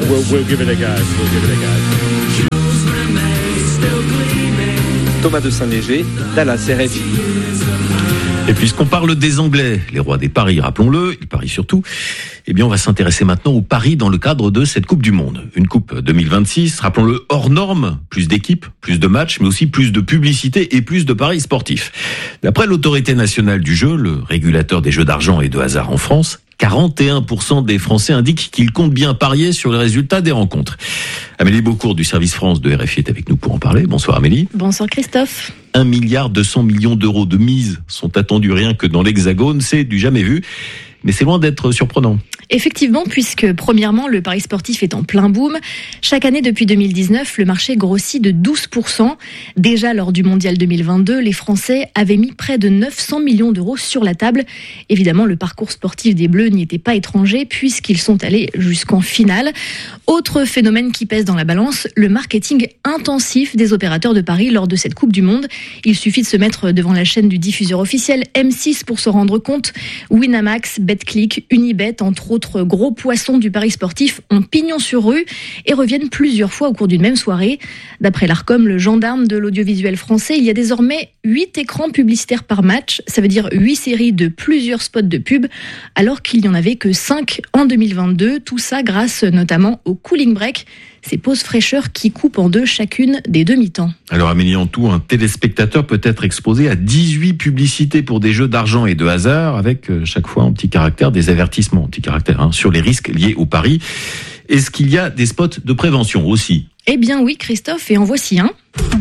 Thomas de Saint-Léger, Dallas R F I. Et puisqu'on parle des Anglais, les rois des paris, rappelons-le, ils parient surtout, eh bien on va s'intéresser maintenant aux paris dans le cadre de cette Coupe du Monde. Une Coupe deux mille vingt-six, rappelons-le, hors norme, plus d'équipes, plus de matchs, mais aussi plus de publicité et plus de paris sportifs. D'après l'autorité nationale du jeu, le régulateur des jeux d'argent et de hasard en France, quarante et un pour cent des Français indiquent qu'ils comptent bien parier sur les résultats des rencontres. Amélie Beaucourt du service France de R F I est avec nous pour en parler. Bonsoir Amélie. Bonsoir Christophe. un milliard deux cents millions d'euros de mise sont attendus rien que dans l'Hexagone, c'est du jamais vu. Mais c'est loin d'être surprenant. Effectivement, puisque premièrement, le pari sportif est en plein boom. Chaque année depuis deux mille dix-neuf, le marché grossit de douze pour cent. Déjà lors du Mondial deux mille vingt-deux, les Français avaient mis près de neuf cents millions d'euros sur la table. Évidemment, le parcours sportif des Bleus n'y était pas étranger puisqu'ils sont allés jusqu'en finale. Autre phénomène qui pèse dans la balance, le marketing intensif des opérateurs de paris lors de cette Coupe du Monde. Il suffit de se mettre devant la chaîne du diffuseur officiel M six pour se rendre compte. Winamax, Betclic, Unibet, entre autres gros poissons du pari sportif, ont pignon sur rue et reviennent plusieurs fois au cours d'une même soirée. D'après l'Arcom, le gendarme de l'audiovisuel français, il y a désormais huit écrans publicitaires par match. Ça veut dire huit séries de plusieurs spots de pub, alors qu'il n'y en avait que cinq en deux mille vingt-deux. Tout ça grâce notamment au cooling break, ces pauses fraîcheurs qui coupent en deux chacune des demi-temps. Alors Amélie, en tout, un téléspectateur peut être exposé à dix-huit publicités pour des jeux d'argent et de hasard, avec chaque fois un petit caractère, des avertissements, un petit caractère hein, sur les risques liés au pari. Est-ce qu'il y a des spots de prévention aussi ? Eh bien oui Christophe, et en voici un.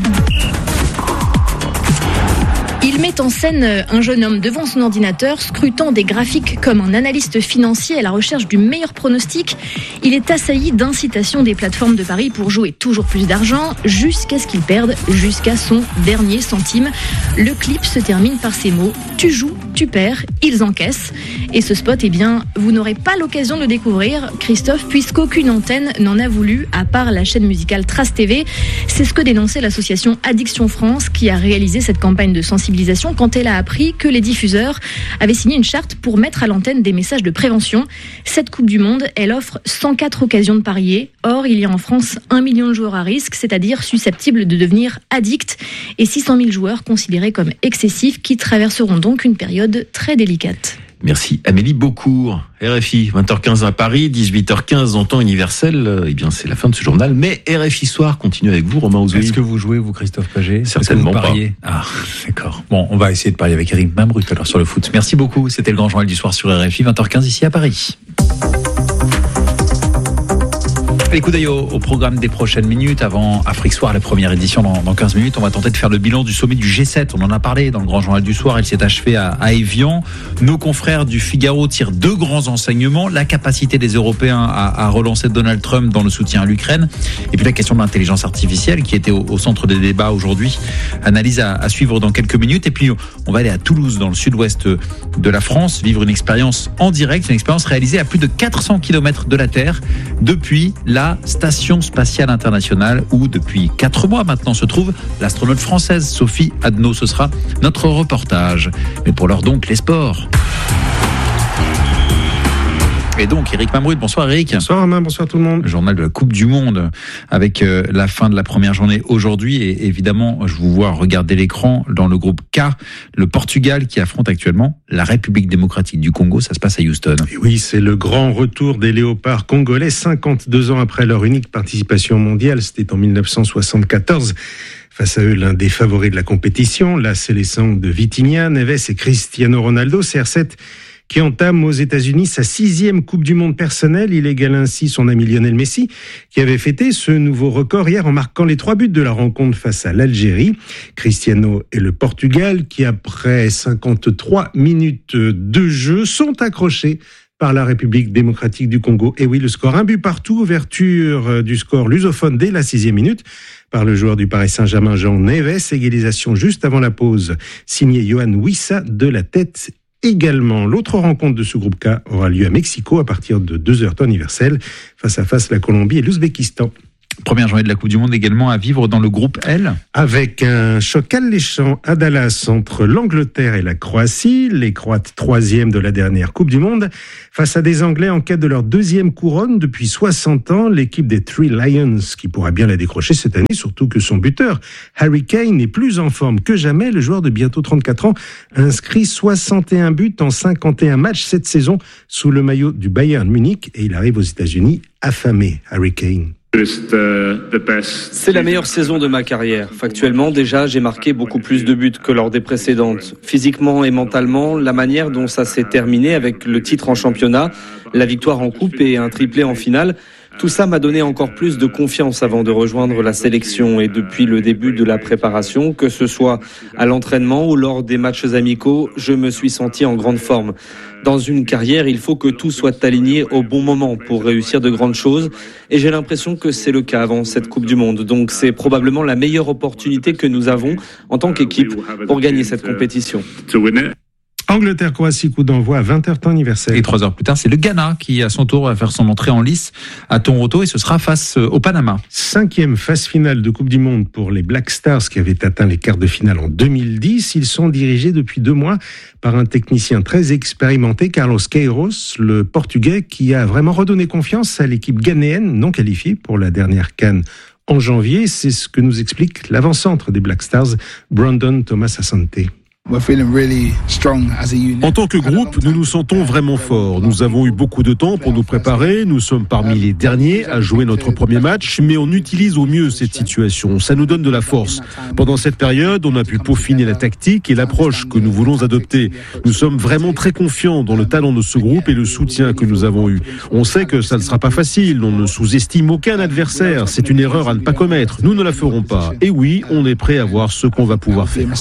Il met en scène un jeune homme devant son ordinateur, scrutant des graphiques comme un analyste financier à la recherche du meilleur pronostic. Il est assailli d'incitations des plateformes de paris pour jouer toujours plus d'argent, jusqu'à ce qu'il perde, jusqu'à son dernier centime. Le clip se termine par ces mots « Tu joues, tu perds, ils encaissent ». Et ce spot, eh bien, vous n'aurez pas l'occasion de le découvrir, Christophe, puisqu'aucune antenne n'en a voulu, à part la chaîne musicale Trace T V. C'est ce que dénonçait l'association Addiction France, qui a réalisé cette campagne de sensibilisation quand elle a appris que les diffuseurs avaient signé une charte pour mettre à l'antenne des messages de prévention. Cette Coupe du Monde, elle offre cent quatre occasions de parier. Or, il y a en France un million de joueurs à risque, c'est-à-dire susceptibles de devenir addicts, et six cent mille joueurs considérés comme excessifs qui traverseront donc une période très délicate. Merci Amélie Beaucourt. R F I, vingt heures quinze à Paris, dix-huit heures quinze en temps universel. Eh bien, c'est la fin de ce journal. Mais R F I Soir continue avec vous, Romain Ozoui. Est-ce que vous jouez, vous, Christophe Paget ? Certainement pas. Ah, d'accord. Bon, on va essayer de parler avec Eric Mambrut alors sur le foot. Merci beaucoup. C'était le grand journal du soir sur R F I, vingt heures quinze ici à Paris. Les coups d'œil au, au programme des prochaines minutes. Avant Afrique Soir, la première édition dans, dans quinze minutes, on va tenter de faire le bilan du sommet du G sept. On en a parlé dans le grand journal du soir. Il s'est achevé à, à Évian. Nos confrères du Figaro tirent deux grands enseignements. La capacité des Européens à, à relancer Donald Trump dans le soutien à l'Ukraine. Et puis la question de l'intelligence artificielle qui était au, au centre des débats aujourd'hui. Analyse à, à suivre dans quelques minutes. Et puis on va aller à Toulouse, dans le sud-ouest de la France, vivre une expérience en direct, une expérience réalisée à plus de quatre cents kilomètres de la Terre depuis la La Station Spatiale Internationale où depuis quatre mois maintenant se trouve l'astronaute française Sophie Adno. Ce sera notre reportage. Mais pour l'heure donc, les sports. Et donc, Eric Mambrut, bonsoir Eric. Bonsoir Romain, bonsoir tout le monde. Le journal de la Coupe du Monde avec euh, la fin de la première journée aujourd'hui. Et évidemment, je vous vois regarder l'écran dans le groupe K, le Portugal qui affronte actuellement la République démocratique du Congo. Ça se passe à Houston. Et oui, c'est le grand retour des léopards congolais, cinquante-deux ans après leur unique participation mondiale. C'était en mille neuf cent soixante-quatorze. Face à eux, l'un des favoris de la compétition, la sélection de Vitinha, Neves et Cristiano Ronaldo, C R sept qui entame aux États-Unis sa sixième Coupe du Monde personnelle. Il égale ainsi son ami Lionel Messi, qui avait fêté ce nouveau record hier en marquant les trois buts de la rencontre face à l'Algérie. Cristiano et le Portugal, qui après cinquante-trois minutes de jeu, sont accrochés par la République démocratique du Congo. Et oui, le score un but partout, ouverture du score lusophone dès la sixième minute par le joueur du Paris Saint-Germain, Jean Neves. Égalisation juste avant la pause, signé Yohan Wissa de la tête. Également, l'autre rencontre de ce groupe K aura lieu à Mexico à partir de deux heures temps universel. Face à face, la Colombie et l'Ouzbékistan. Première journée de la Coupe du Monde également à vivre dans le groupe L. Avec un choc alléchant à Dallas entre l'Angleterre et la Croatie. Les Croates troisième de la dernière Coupe du Monde. Face à des Anglais en quête de leur deuxième couronne depuis soixante ans. L'équipe des Three Lions qui pourra bien la décrocher cette année. Surtout que son buteur, Harry Kane, est plus en forme que jamais. Le joueur de bientôt trente-quatre ans inscrit soixante et un buts en cinquante et un matchs cette saison sous le maillot du Bayern Munich. Et il arrive aux États-Unis affamé, Harry Kane. C'est la meilleure saison de ma carrière. Factuellement, déjà, j'ai marqué beaucoup plus de buts que lors des précédentes. Physiquement et mentalement, la manière dont ça s'est terminé avec le titre en championnat, la victoire en coupe et un triplé en finale, tout ça m'a donné encore plus de confiance avant de rejoindre la sélection. Et depuis le début de la préparation, que ce soit à l'entraînement ou lors des matchs amicaux, je me suis senti en grande forme. Dans une carrière, il faut que tout soit aligné au bon moment pour réussir de grandes choses. Et j'ai l'impression que c'est le cas avant cette Coupe du Monde. Donc c'est probablement la meilleure opportunité que nous avons en tant qu'équipe pour gagner cette compétition. Angleterre-Croatie, coup d'envoi à vingt heures temps universel. Et trois heures plus tard, c'est le Ghana qui, à son tour, va faire son entrée en lice à Toronto et ce sera face au Panama. Cinquième phase finale de Coupe du Monde pour les Black Stars qui avaient atteint les quarts de finale en deux mille dix. Ils sont dirigés depuis deux mois par un technicien très expérimenté, Carlos Queiroz, le Portugais, qui a vraiment redonné confiance à l'équipe ghanéenne non qualifiée pour la dernière CAN en janvier. C'est ce que nous explique l'avant-centre des Black Stars, Brandon Thomas Asante. En tant que groupe, nous nous sentons vraiment forts. Nous avons eu beaucoup de temps pour nous préparer. Nous sommes parmi les derniers à jouer notre premier match, mais on utilise au mieux cette situation. Ça nous donne de la force. Pendant cette période, on a pu peaufiner la tactique et l'approche que nous voulons adopter. Nous sommes vraiment très confiants dans le talent de ce groupe et le soutien que nous avons eu. On sait que ça ne sera pas facile. On ne sous-estime aucun adversaire. C'est une erreur à ne pas commettre. Nous ne la ferons pas. Et oui, on est prêt à voir ce qu'on va pouvoir faire.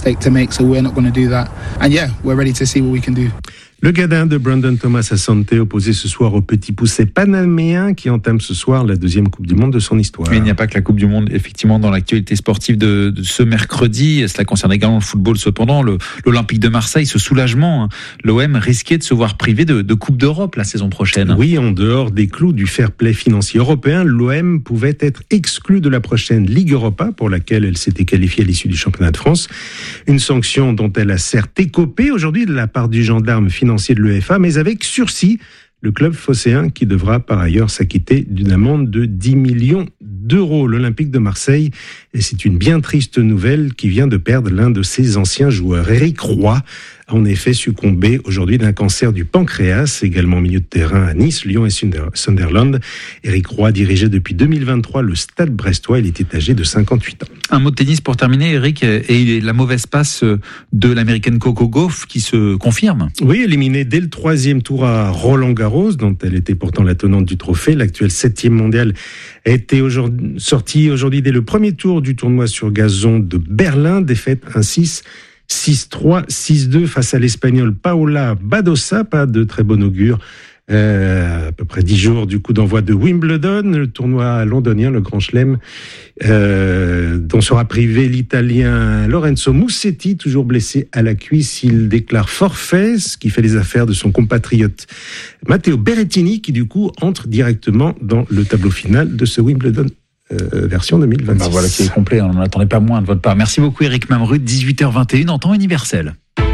Le Ghana de Brandon Thomas Asante opposé ce soir au petit poussé panaméen qui entame ce soir la deuxième Coupe du Monde de son histoire. Mais il n'y a pas que la Coupe du Monde, effectivement, dans l'actualité sportive de, de ce mercredi. Cela concerne également le football, cependant. Le, L'Olympique de Marseille, ce soulagement. Hein. L'O M risquait de se voir privé de, de Coupe d'Europe la saison prochaine. Oui, en dehors des clous du fair play financier européen, l'O M pouvait être exclu de la prochaine Ligue Europa, pour laquelle elle s'était qualifiée à l'issue du championnat de France. Une sanction dont elle a certes écopé aujourd'hui de la part du gendarme financier financier de l'U E F A, mais avec sursis, le club phocéen qui devra par ailleurs s'acquitter d'une amende de dix millions d'euros. L'Olympique de Marseille, et c'est une bien triste nouvelle, qui vient de perdre l'un de ses anciens joueurs. Éric Roy a en effet succombé aujourd'hui d'un cancer du pancréas, également milieu de terrain à Nice, Lyon et Sunderland. Éric Roy dirigeait depuis deux mille vingt-trois le Stade brestois, il était âgé de cinquante-huit ans. Un mot de tennis pour terminer, Eric, et la mauvaise passe de l'américaine Coco Gauff qui se confirme. Oui, éliminée dès le troisième tour à Roland-Garros, dont elle était pourtant la tenante du trophée. L'actuelle septième mondiale a été aujourd'hui, sortie aujourd'hui dès le premier tour du tournoi sur gazon de Berlin, défaite un six, six trois, six deux face à l'Espagnole Paola Badosa, pas de très bon augure. Euh, à peu près dix jours du coup d'envoi de Wimbledon, le tournoi londonien, le Grand Chelem, euh, dont sera privé l'Italien Lorenzo Musetti, toujours blessé à la cuisse. Il déclare forfait, ce qui fait les affaires de son compatriote Matteo Berrettini, qui du coup entre directement dans le tableau final de ce Wimbledon euh, version deux mille vingt-six. Ben voilà qui est complet, on n'en attendait pas moins de votre part. Merci beaucoup Eric Mamrud, dix-huit heures vingt et une en temps universel.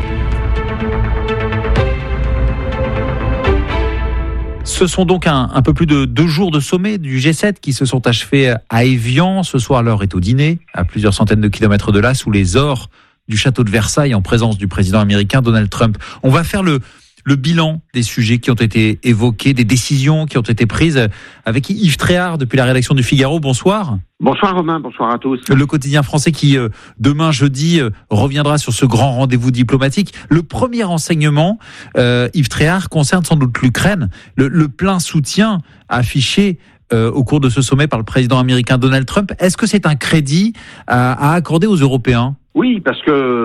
Ce sont donc un, un peu plus de deux jours de sommet du G sept qui se sont achevés à Évian. Ce soir, l'heure est au dîner, à plusieurs centaines de kilomètres de là, sous les ors du château de Versailles, en présence du président américain Donald Trump. On va faire le, le bilan des sujets qui ont été évoqués, des décisions qui ont été prises avec Yves Tréhard depuis la rédaction du Figaro. Bonsoir. Bonsoir Romain, bonsoir à tous. Le quotidien français qui, euh, demain jeudi, euh, reviendra sur ce grand rendez-vous diplomatique. Le premier enseignement, euh, Yves Tréhard, concerne sans doute l'Ukraine. Le, le plein soutien affiché euh, au cours de ce sommet par le président américain Donald Trump. Est-ce que c'est un crédit à, à accorder aux Européens ? Oui, parce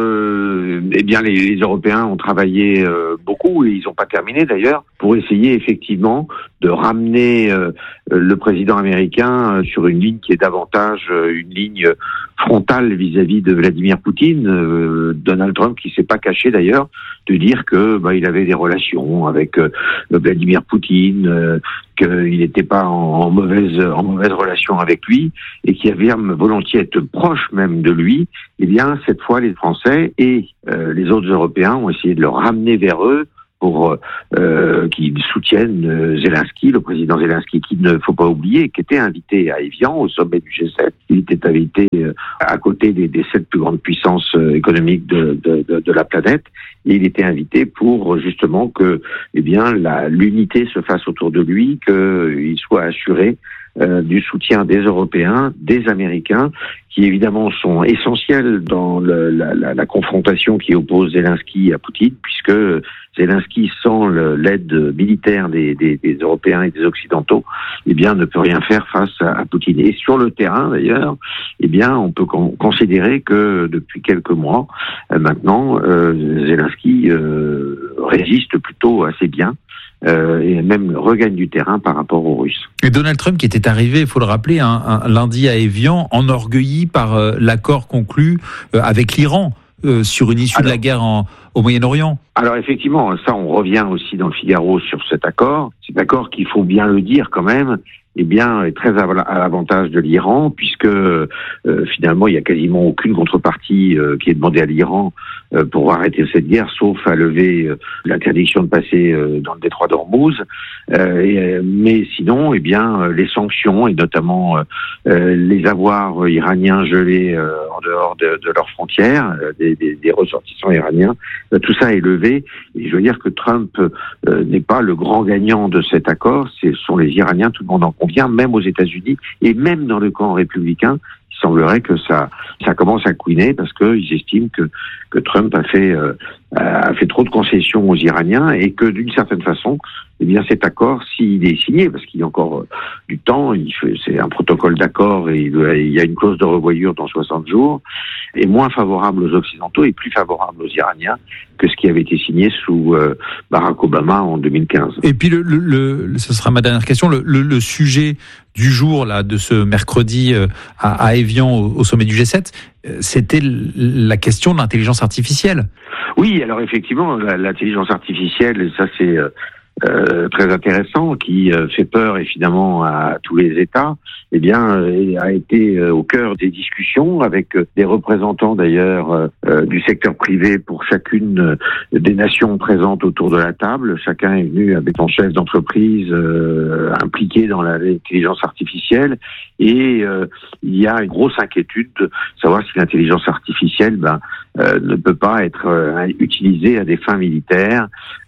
que eh bien les, les Européens ont travaillé euh, beaucoup et ils n'ont pas terminé d'ailleurs pour essayer effectivement de ramener euh, le président américain sur une ligne qui est davantage euh, une ligne frontale vis-à-vis de Vladimir Poutine. Euh, Donald Trump qui s'est pas caché d'ailleurs de dire que bah, il avait des relations avec euh, Vladimir Poutine, euh, qu'il n'était pas en, en mauvaise en mauvaise relation avec lui et qu'il avait volontiers être proche même de lui. Eh bien, cette fois, les Français et euh, les autres Européens ont essayé de le ramener vers eux pour euh, qu'ils soutiennent euh, Zelensky, le président Zelensky, qu'il ne faut pas oublier, qui était invité à Évian au sommet du G sept. Il était invité euh, à côté des, des sept plus grandes puissances euh, économiques de, de, de, de la planète. Et il était invité pour justement que, eh bien, la, l'unité se fasse autour de lui, qu'il soit assuré Euh, du soutien des Européens, des Américains, qui évidemment sont essentiels dans le, la, la, la confrontation qui oppose Zelensky à Poutine, puisque Zelensky, sans le, l'aide militaire des, des, des Européens et des Occidentaux, eh bien, ne peut rien faire face à, à Poutine. Et sur le terrain, d'ailleurs, eh bien, on peut con- considérer que depuis quelques mois, euh, maintenant, euh, Zelensky euh, résiste plutôt assez bien. Euh, et même regagne du terrain par rapport aux Russes. Et Donald Trump qui était arrivé, il faut le rappeler, un, un lundi à Évian, enorgueilli par euh, l'accord conclu euh, avec l'Iran euh, sur une issue alors, de la guerre en, au Moyen-Orient. Alors effectivement, ça on revient aussi dans le Figaro sur cet accord. Cet accord qu'il faut bien le dire quand même, eh bien, est très à l'avantage de l'Iran, puisque euh, finalement, il n'y a quasiment aucune contrepartie euh, qui est demandée à l'Iran euh, pour arrêter cette guerre, sauf à lever euh, l'interdiction de passer euh, dans le détroit d'Ormuz. Euh, et, mais sinon, eh bien, les sanctions, et notamment euh, les avoirs iraniens gelés euh, en dehors de, de leurs frontières, euh, des, des, des ressortissants iraniens, euh, tout ça est levé. Et je veux dire que Trump euh, n'est pas le grand gagnant de cet accord, ce sont les Iraniens, tout le monde en convient, même aux États-Unis et même dans le camp républicain. Il semblerait que ça, ça commence à couiner parce qu'ils estiment que, que Trump a fait, euh, a fait trop de concessions aux Iraniens et que d'une certaine façon, eh bien cet accord, s'il est signé, parce qu'il y a encore du temps, il fait, c'est un protocole d'accord et il y a une clause de revoyure dans soixante jours, est moins favorable aux Occidentaux et plus favorable aux Iraniens que ce qui avait été signé sous euh, Barack Obama en deux mille quinze. Et puis, le, le, le, ce sera ma dernière question, le, le, le sujet du jour là de ce mercredi euh, à, à Évian au, au sommet du G sept, euh, c'était la question de l'intelligence artificielle. Oui, alors effectivement, la, l'intelligence artificielle, ça c'est euh, euh, très intéressant, qui euh, fait peur évidemment à tous les États, eh bien, euh, a été euh, au cœur des discussions avec euh, des représentants d'ailleurs euh, euh, du secteur privé pour chacune euh, des nations présentes autour de la table. Chacun est venu avec son chef d'entreprise euh, impliqué dans la, l'intelligence artificielle et euh, il y a une grosse inquiétude de savoir si l'intelligence artificielle ben, euh, ne peut pas être euh, utilisée à des fins militaires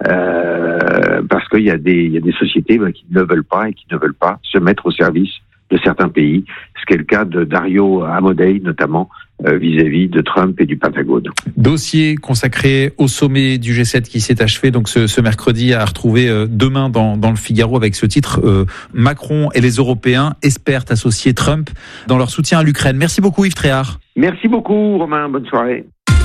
euh, parce qu'il y a des, il y a des sociétés ben, qui ne veulent pas et qui ne veulent pas se mettre au service de certains pays, ce qui est le cas de Dario Amodei notamment euh, vis-à-vis de Trump et du Pentagone. Dossier consacré au sommet du G sept qui s'est achevé donc ce, ce mercredi à retrouver euh, demain dans, dans le Figaro avec ce titre euh, Macron et les Européens espèrent associer Trump dans leur soutien à l'Ukraine. Merci beaucoup Yves Tréhard. Merci beaucoup Romain, bonne soirée.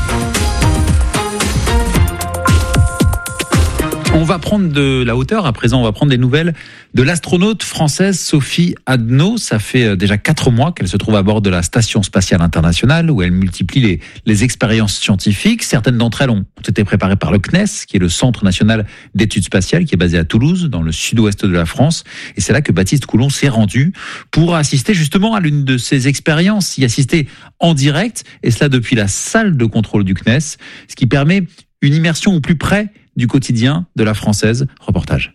On va prendre de la hauteur à présent, on va prendre des nouvelles de l'astronaute française Sophie Adno. Ça fait déjà quatre mois qu'elle se trouve à bord de la Station Spatiale Internationale où elle multiplie les, les expériences scientifiques. Certaines d'entre elles ont été préparées par le C N E S, qui est le Centre National d'Études Spatiales, qui est basé à Toulouse, dans le sud-ouest de la France. Et c'est là que Baptiste Coulon s'est rendu pour assister justement à l'une de ces expériences, y assister en direct, et cela depuis la salle de contrôle du C N E S, ce qui permet une immersion au plus près du quotidien de la Française. Reportage.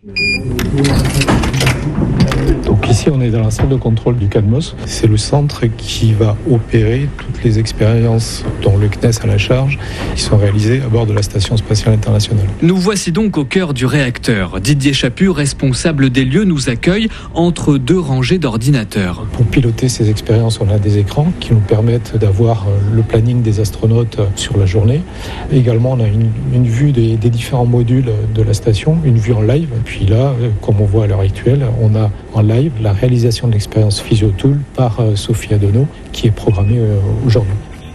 Donc ici, on est dans la salle de contrôle du CADMOS. C'est le centre qui va opérer toutes toutes les expériences dont le C N E S a la charge, qui sont réalisées à bord de la Station spatiale internationale. Nous voici donc au cœur du réacteur. Didier Chaput, responsable des lieux, nous accueille entre deux rangées d'ordinateurs. Pour piloter ces expériences, on a des écrans qui nous permettent d'avoir le planning des astronautes sur la journée. Également, on a une, une vue des, des différents modules de la station, une vue en live. Puis là, comme on voit à l'heure actuelle, on a en live la réalisation de l'expérience PhysioTool par Sophie Adenau, qui est programmée aujourd'hui.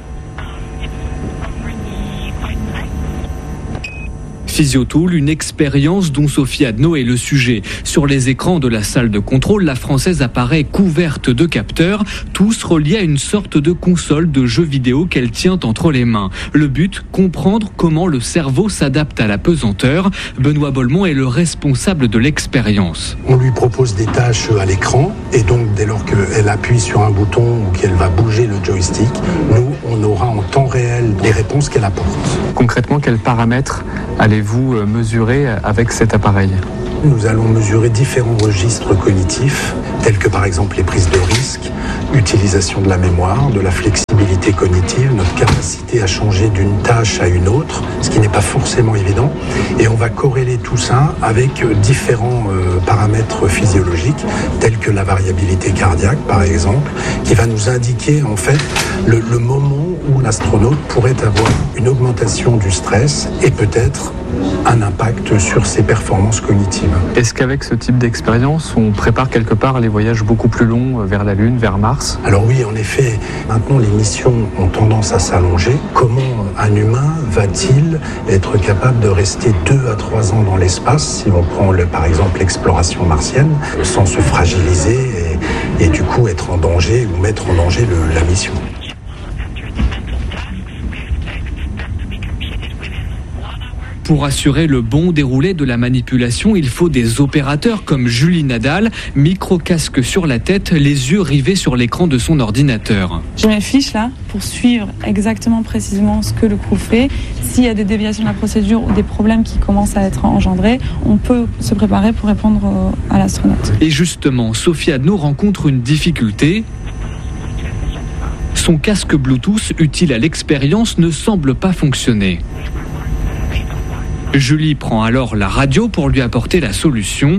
PhysioTool, une expérience dont Sophie Adenau est le sujet. Sur les écrans de la salle de contrôle, la Française apparaît couverte de capteurs, tous reliés à une sorte de console de jeux vidéo qu'elle tient entre les mains. Le but, comprendre comment le cerveau s'adapte à la pesanteur. Benoît Bolmont est le responsable de l'expérience. On lui propose des tâches à l'écran et donc dès lors qu'elle appuie sur un bouton ou qu'elle va bouger le joystick, nous, on aura en temps réel les réponses qu'elle apporte. Concrètement, quels paramètres allez-vous mesurer avec cet appareil ? Nous allons mesurer différents registres cognitifs, tels que par exemple les prises de risque, utilisation de la mémoire, de la flexibilité cognitive, notre capacité à changer d'une tâche à une autre, ce qui n'est pas forcément évident. Et on va corréler tout ça avec différents euh, paramètres physiologiques, tels que la variabilité cardiaque par exemple, qui va nous indiquer en fait le, le moment où l'astronaute pourrait avoir une augmentation du stress et peut-être un impact sur ses performances cognitives. Est-ce qu'avec ce type d'expérience, on prépare quelque part les voyages beaucoup plus longs vers la Lune, vers Mars ? Alors oui, en effet, maintenant les missions ont tendance à s'allonger. Comment un humain va-t-il être capable de rester deux à trois ans dans l'espace, si on prend le, par exemple l'exploration martienne, sans se fragiliser et, et du coup être en danger ou mettre en danger le, la mission ? Pour assurer le bon déroulé de la manipulation, il faut des opérateurs comme Julie Nadal, micro-casque sur la tête, les yeux rivés sur l'écran de son ordinateur. J'ai mes fiches là pour suivre exactement précisément ce que le crew fait. S'il y a des déviations de la procédure ou des problèmes qui commencent à être engendrés, on peut se préparer pour répondre à l'astronaute. Et justement, Sophie Adenau rencontre une difficulté. Son casque Bluetooth utile à l'expérience ne semble pas fonctionner. Julie prend alors la radio pour lui apporter la solution.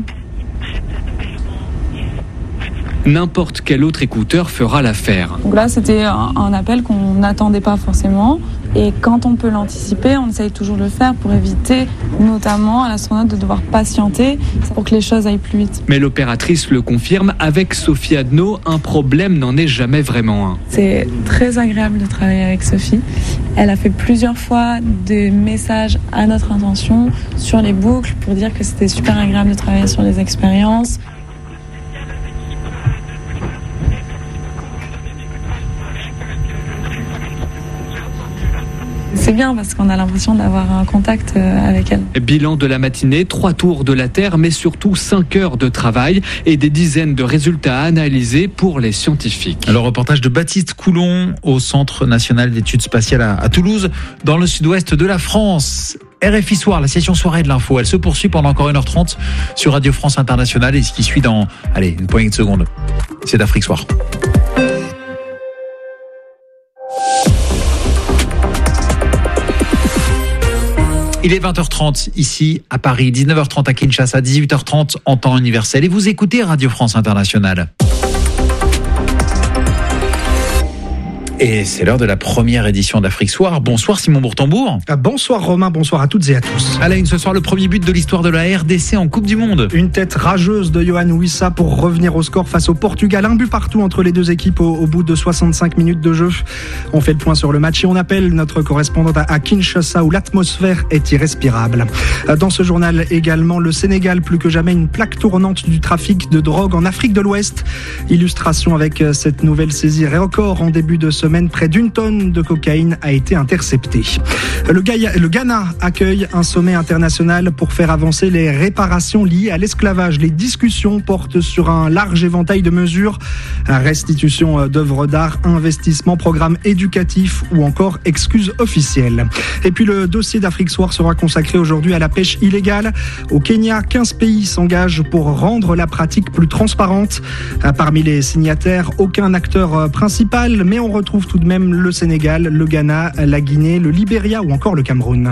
N'importe quel autre écouteur fera l'affaire. Donc là, c'était un, un appel qu'on n'attendait pas forcément. Et quand on peut l'anticiper, on essaye toujours de le faire pour éviter notamment à l'astronaute de devoir patienter pour que les choses aillent plus vite. Mais l'opératrice le confirme, avec Sophie Adenau, un problème n'en est jamais vraiment un. C'est très agréable de travailler avec Sophie. Elle a fait plusieurs fois des messages à notre intention sur les boucles pour dire que c'était super agréable de travailler sur les expériences. C'est bien parce qu'on a l'impression d'avoir un contact avec elle. Bilan de la matinée, trois tours de la Terre, mais surtout cinq heures de travail et des dizaines de résultats à analyser pour les scientifiques. Alors, reportage de Baptiste Coulon au Centre national d'études spatiales à, à Toulouse, dans le sud-ouest de la France. R F I Soir, la session soirée de l'info, elle se poursuit pendant encore une heure trente sur Radio France Internationale et ce qui suit dans, allez, une poignée de secondes, c'est d'Afrique Soir. Il est vingt heures trente ici à Paris, dix-neuf heures trente à Kinshasa, dix-huit heures trente en temps universel. Et vous écoutez Radio France Internationale. Et c'est l'heure de la première édition d'Afrique Soir. Bonsoir Simon Bourtambour. Ah, bonsoir Romain, bonsoir à toutes et à tous. À la une ce soir, le premier but de l'histoire de la R D C en Coupe du Monde. Une tête rageuse de Yohan Wissa pour revenir au score face au Portugal. Un but partout entre les deux équipes au, au bout de soixante-cinq minutes de jeu. On fait le point sur le match et on appelle notre correspondante à Kinshasa où l'atmosphère est irrespirable. Dans ce journal également, le Sénégal, plus que jamais une plaque tournante du trafic de drogue en Afrique de l'Ouest. Illustration avec cette nouvelle saisie et record en début de semaine. Près d'une tonne de cocaïne a été interceptée. Le, Gaïa, le Ghana accueille un sommet international pour faire avancer les réparations liées à l'esclavage. Les discussions portent sur un large éventail de mesures. Restitution d'œuvres d'art, investissement, programme éducatif. éducatif ou encore excuse officielle. Et puis le dossier d'Afrique Soir sera consacré aujourd'hui à la pêche illégale. Au Kenya, quinze pays s'engagent pour rendre la pratique plus transparente. Parmi les signataires, aucun acteur principal, mais on retrouve tout de même le Sénégal, le Ghana, la Guinée, le Libéria ou encore le Cameroun.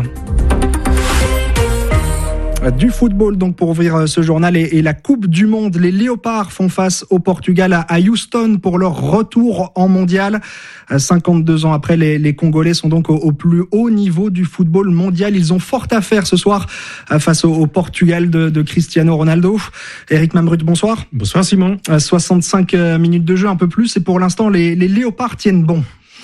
Du football donc pour ouvrir ce journal et, et la Coupe du Monde. Les Léopards font face au Portugal à, à Houston pour leur retour en mondial. cinquante-deux ans après, les, les Congolais sont donc au, au plus haut niveau du football mondial. Ils ont fort à faire ce soir face au, au Portugal de, de Cristiano Ronaldo. Éric Mamrut, bonsoir. Bonsoir Simon. soixante-cinq minutes de jeu, un peu plus. Et pour l'instant, les, les Léopards tiennent bon.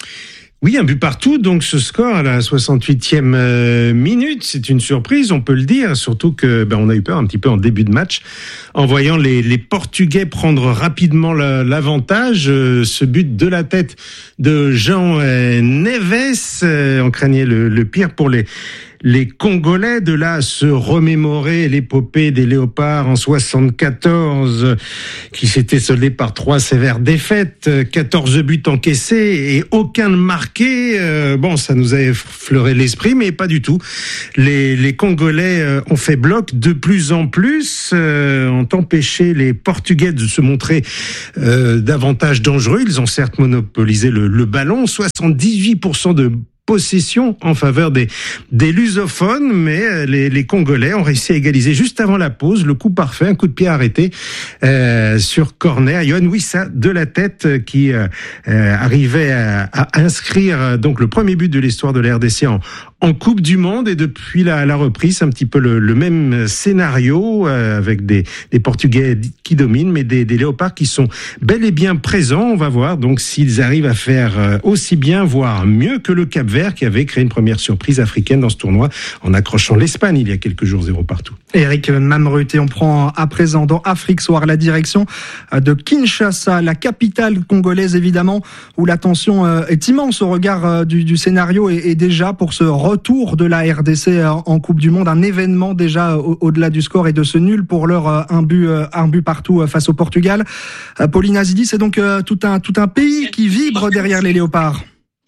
Oui, un but partout, donc ce score à la soixante-huitième euh, minute, c'est une surprise, on peut le dire, surtout que ben, on a eu peur un petit peu en début de match, en voyant les, les Portugais prendre rapidement la, l'avantage. Euh, ce but de la tête de Jean euh, Neves, euh, on craignait le, le pire pour les les Congolais. De là à se remémorer l'épopée des Léopards en soixante-quatorze, qui s'était soldée par trois sévères défaites, quatorze buts encaissés et aucun marqué. Euh, bon, ça nous a effleuré l'esprit, mais pas du tout. Les, les Congolais euh, ont fait bloc de plus en plus, euh, ont empêché les Portugais de se montrer euh, davantage dangereux. Ils ont certes monopolisé le, le ballon, soixante-dix-huit pour cent de possession en faveur des, des lusophones, mais les, les Congolais ont réussi à égaliser juste avant la pause. Le coup parfait, un coup de pied arrêté euh, sur corner. Yohan Wissa de la tête qui euh, arrivait à, à inscrire donc le premier but de l'histoire de la R D C en, en Coupe du Monde. Et depuis la, la reprise, c'est un petit peu le, le même scénario euh, avec des, des Portugais qui dominent, mais des, des Léopards qui sont bel et bien présents. On va voir donc s'ils arrivent à faire euh, aussi bien, voire mieux que le Cap-Vert, qui avait créé une première surprise africaine dans ce tournoi en accrochant l'Espagne il y a quelques jours, zéro partout. Éric Mamrut, et on prend à présent dans Afrique Soir la direction de Kinshasa, la capitale congolaise évidemment, où la tension est immense au regard du, du scénario et, et déjà pour ce retour de la R D C en Coupe du Monde, un événement déjà au, au-delà du score et de ce nul pour l'heure, un but, un but partout face au Portugal. Pauline Azidi, c'est donc tout un, tout un pays qui vibre derrière les Léopards.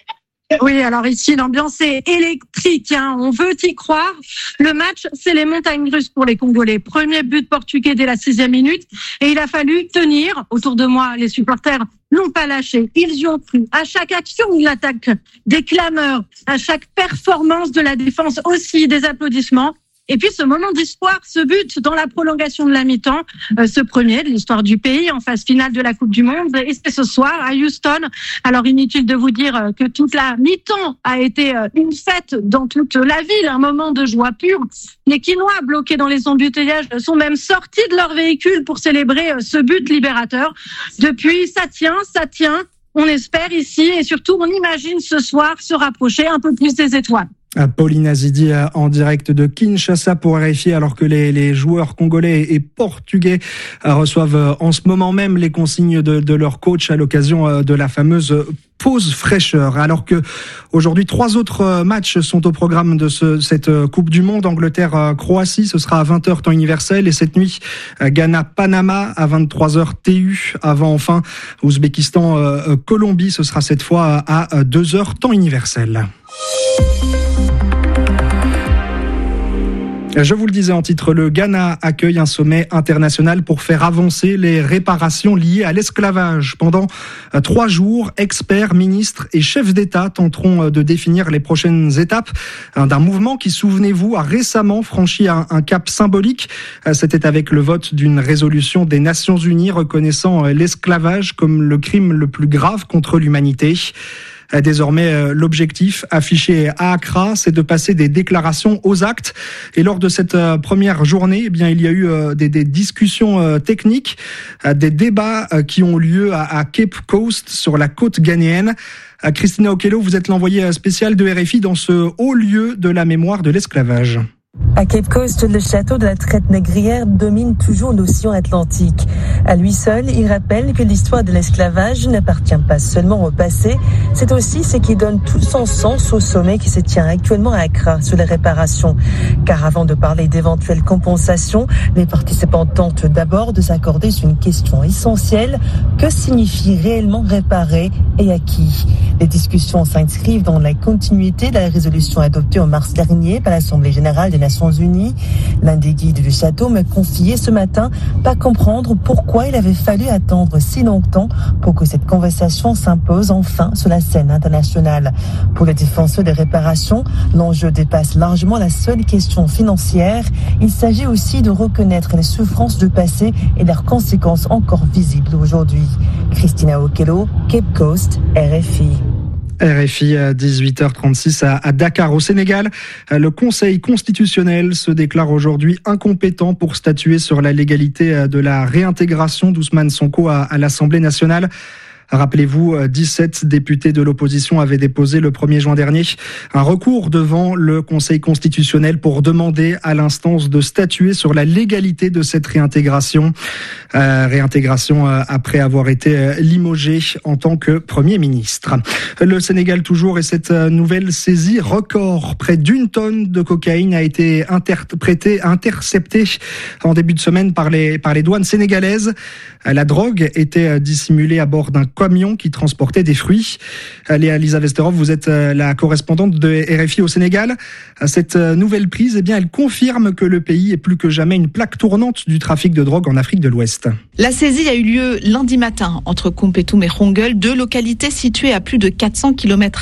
Oui, alors ici, l'ambiance est électrique, hein. On veut y croire. Le match, c'est les montagnes russes pour les Congolais. Premier but portugais dès la sixième minute. Et il a fallu tenir. Autour de moi, les supporters n'ont pas lâché. Ils y ont cru. À chaque action de l'attaque, des clameurs. À chaque performance de la défense aussi, des applaudissements. Et puis ce moment d'espoir, ce but dans la prolongation de la mi-temps, euh, ce premier de l'histoire du pays en phase finale de la Coupe du Monde. Et c'est ce soir à Houston. Alors inutile de vous dire que toute la mi-temps a été une fête dans toute la ville, un moment de joie pure. Les Quinois bloqués dans les embouteillages sont même sortis de leur véhicule pour célébrer ce but libérateur. Depuis, ça tient, ça tient. On espère ici et surtout on imagine ce soir se rapprocher un peu plus des étoiles. Pauline Azidi en direct de Kinshasa pour R F I, alors que les, les joueurs congolais et portugais reçoivent en ce moment même les consignes de, de leur coach à l'occasion de la fameuse pause fraîcheur. Alors que aujourd'hui, trois autres matchs sont au programme de ce, cette Coupe du Monde. Angleterre-Croatie, ce sera à vingt heures temps universel. Et cette nuit, Ghana-Panama à vingt-trois heures T U. Avant, enfin, Ouzbékistan-Colombie, ce sera cette fois à deux heures temps universel. Je vous le disais en titre, le Ghana accueille un sommet international pour faire avancer les réparations liées à l'esclavage. Pendant trois jours, experts, ministres et chefs d'État tenteront de définir les prochaines étapes d'un mouvement qui, souvenez-vous, a récemment franchi un, un cap symbolique. C'était avec le vote d'une résolution des Nations Unies reconnaissant l'esclavage comme le crime le plus grave contre l'humanité. Désormais, l'objectif affiché à Accra, c'est de passer des déclarations aux actes. Et lors de cette première journée, eh bien, il y a eu des, des discussions techniques, des débats qui ont lieu à, à Cape Coast, sur la côte ghanéenne. Christina Okello, vous êtes l'envoyée spéciale de R F I dans ce haut lieu de la mémoire de l'esclavage. À Cape Coast, le château de la traite négrière domine toujours l'océan Atlantique. À lui seul, il rappelle que l'histoire de l'esclavage n'appartient pas seulement au passé, c'est aussi ce qui donne tout son sens au sommet qui se tient actuellement à Accra sur les réparations. Car avant de parler d'éventuelles compensations, les participants tentent d'abord de s'accorder sur une question essentielle. Que signifie réellement réparer et à qui? Les discussions s'inscrivent dans la continuité de la résolution adoptée en mars dernier par l'Assemblée générale des Nations Unies. L'un des guides du château m'a confié ce matin pas comprendre pourquoi il avait fallu attendre si longtemps pour que cette conversation s'impose enfin sur la scène internationale. Pour les défenseurs des réparations, l'enjeu dépasse largement la seule question financière. Il s'agit aussi de reconnaître les souffrances du passé et leurs conséquences encore visibles aujourd'hui. Christina Okello, Cape Coast, R F I. R F I à dix-huit heures trente-six à Dakar au Sénégal. Le Conseil constitutionnel se déclare aujourd'hui incompétent pour statuer sur la légalité de la réintégration d'Ousmane Sonko à, à l'Assemblée nationale. Rappelez-vous, dix-sept députés de l'opposition avaient déposé le premier juin dernier un recours devant le Conseil constitutionnel pour demander à l'instance de statuer sur la légalité de cette réintégration. Euh, réintégration euh, après avoir été limogé en tant que Premier ministre. Le Sénégal toujours et cette nouvelle saisie record. Près d'une tonne de cocaïne a été interprétée, interceptée en début de semaine par les, par les douanes sénégalaises. La drogue était dissimulée à bord d'un camion qui transportait des fruits. Léa Lisa Vesterov, vous êtes la correspondante de R F I au Sénégal. Cette nouvelle prise, eh bien, elle confirme que le pays est plus que jamais une plaque tournante du trafic de drogue en Afrique de l'Ouest. La saisie a eu lieu lundi matin entre Koumpentoum et Rongel, deux localités situées à plus de quatre cents kilomètres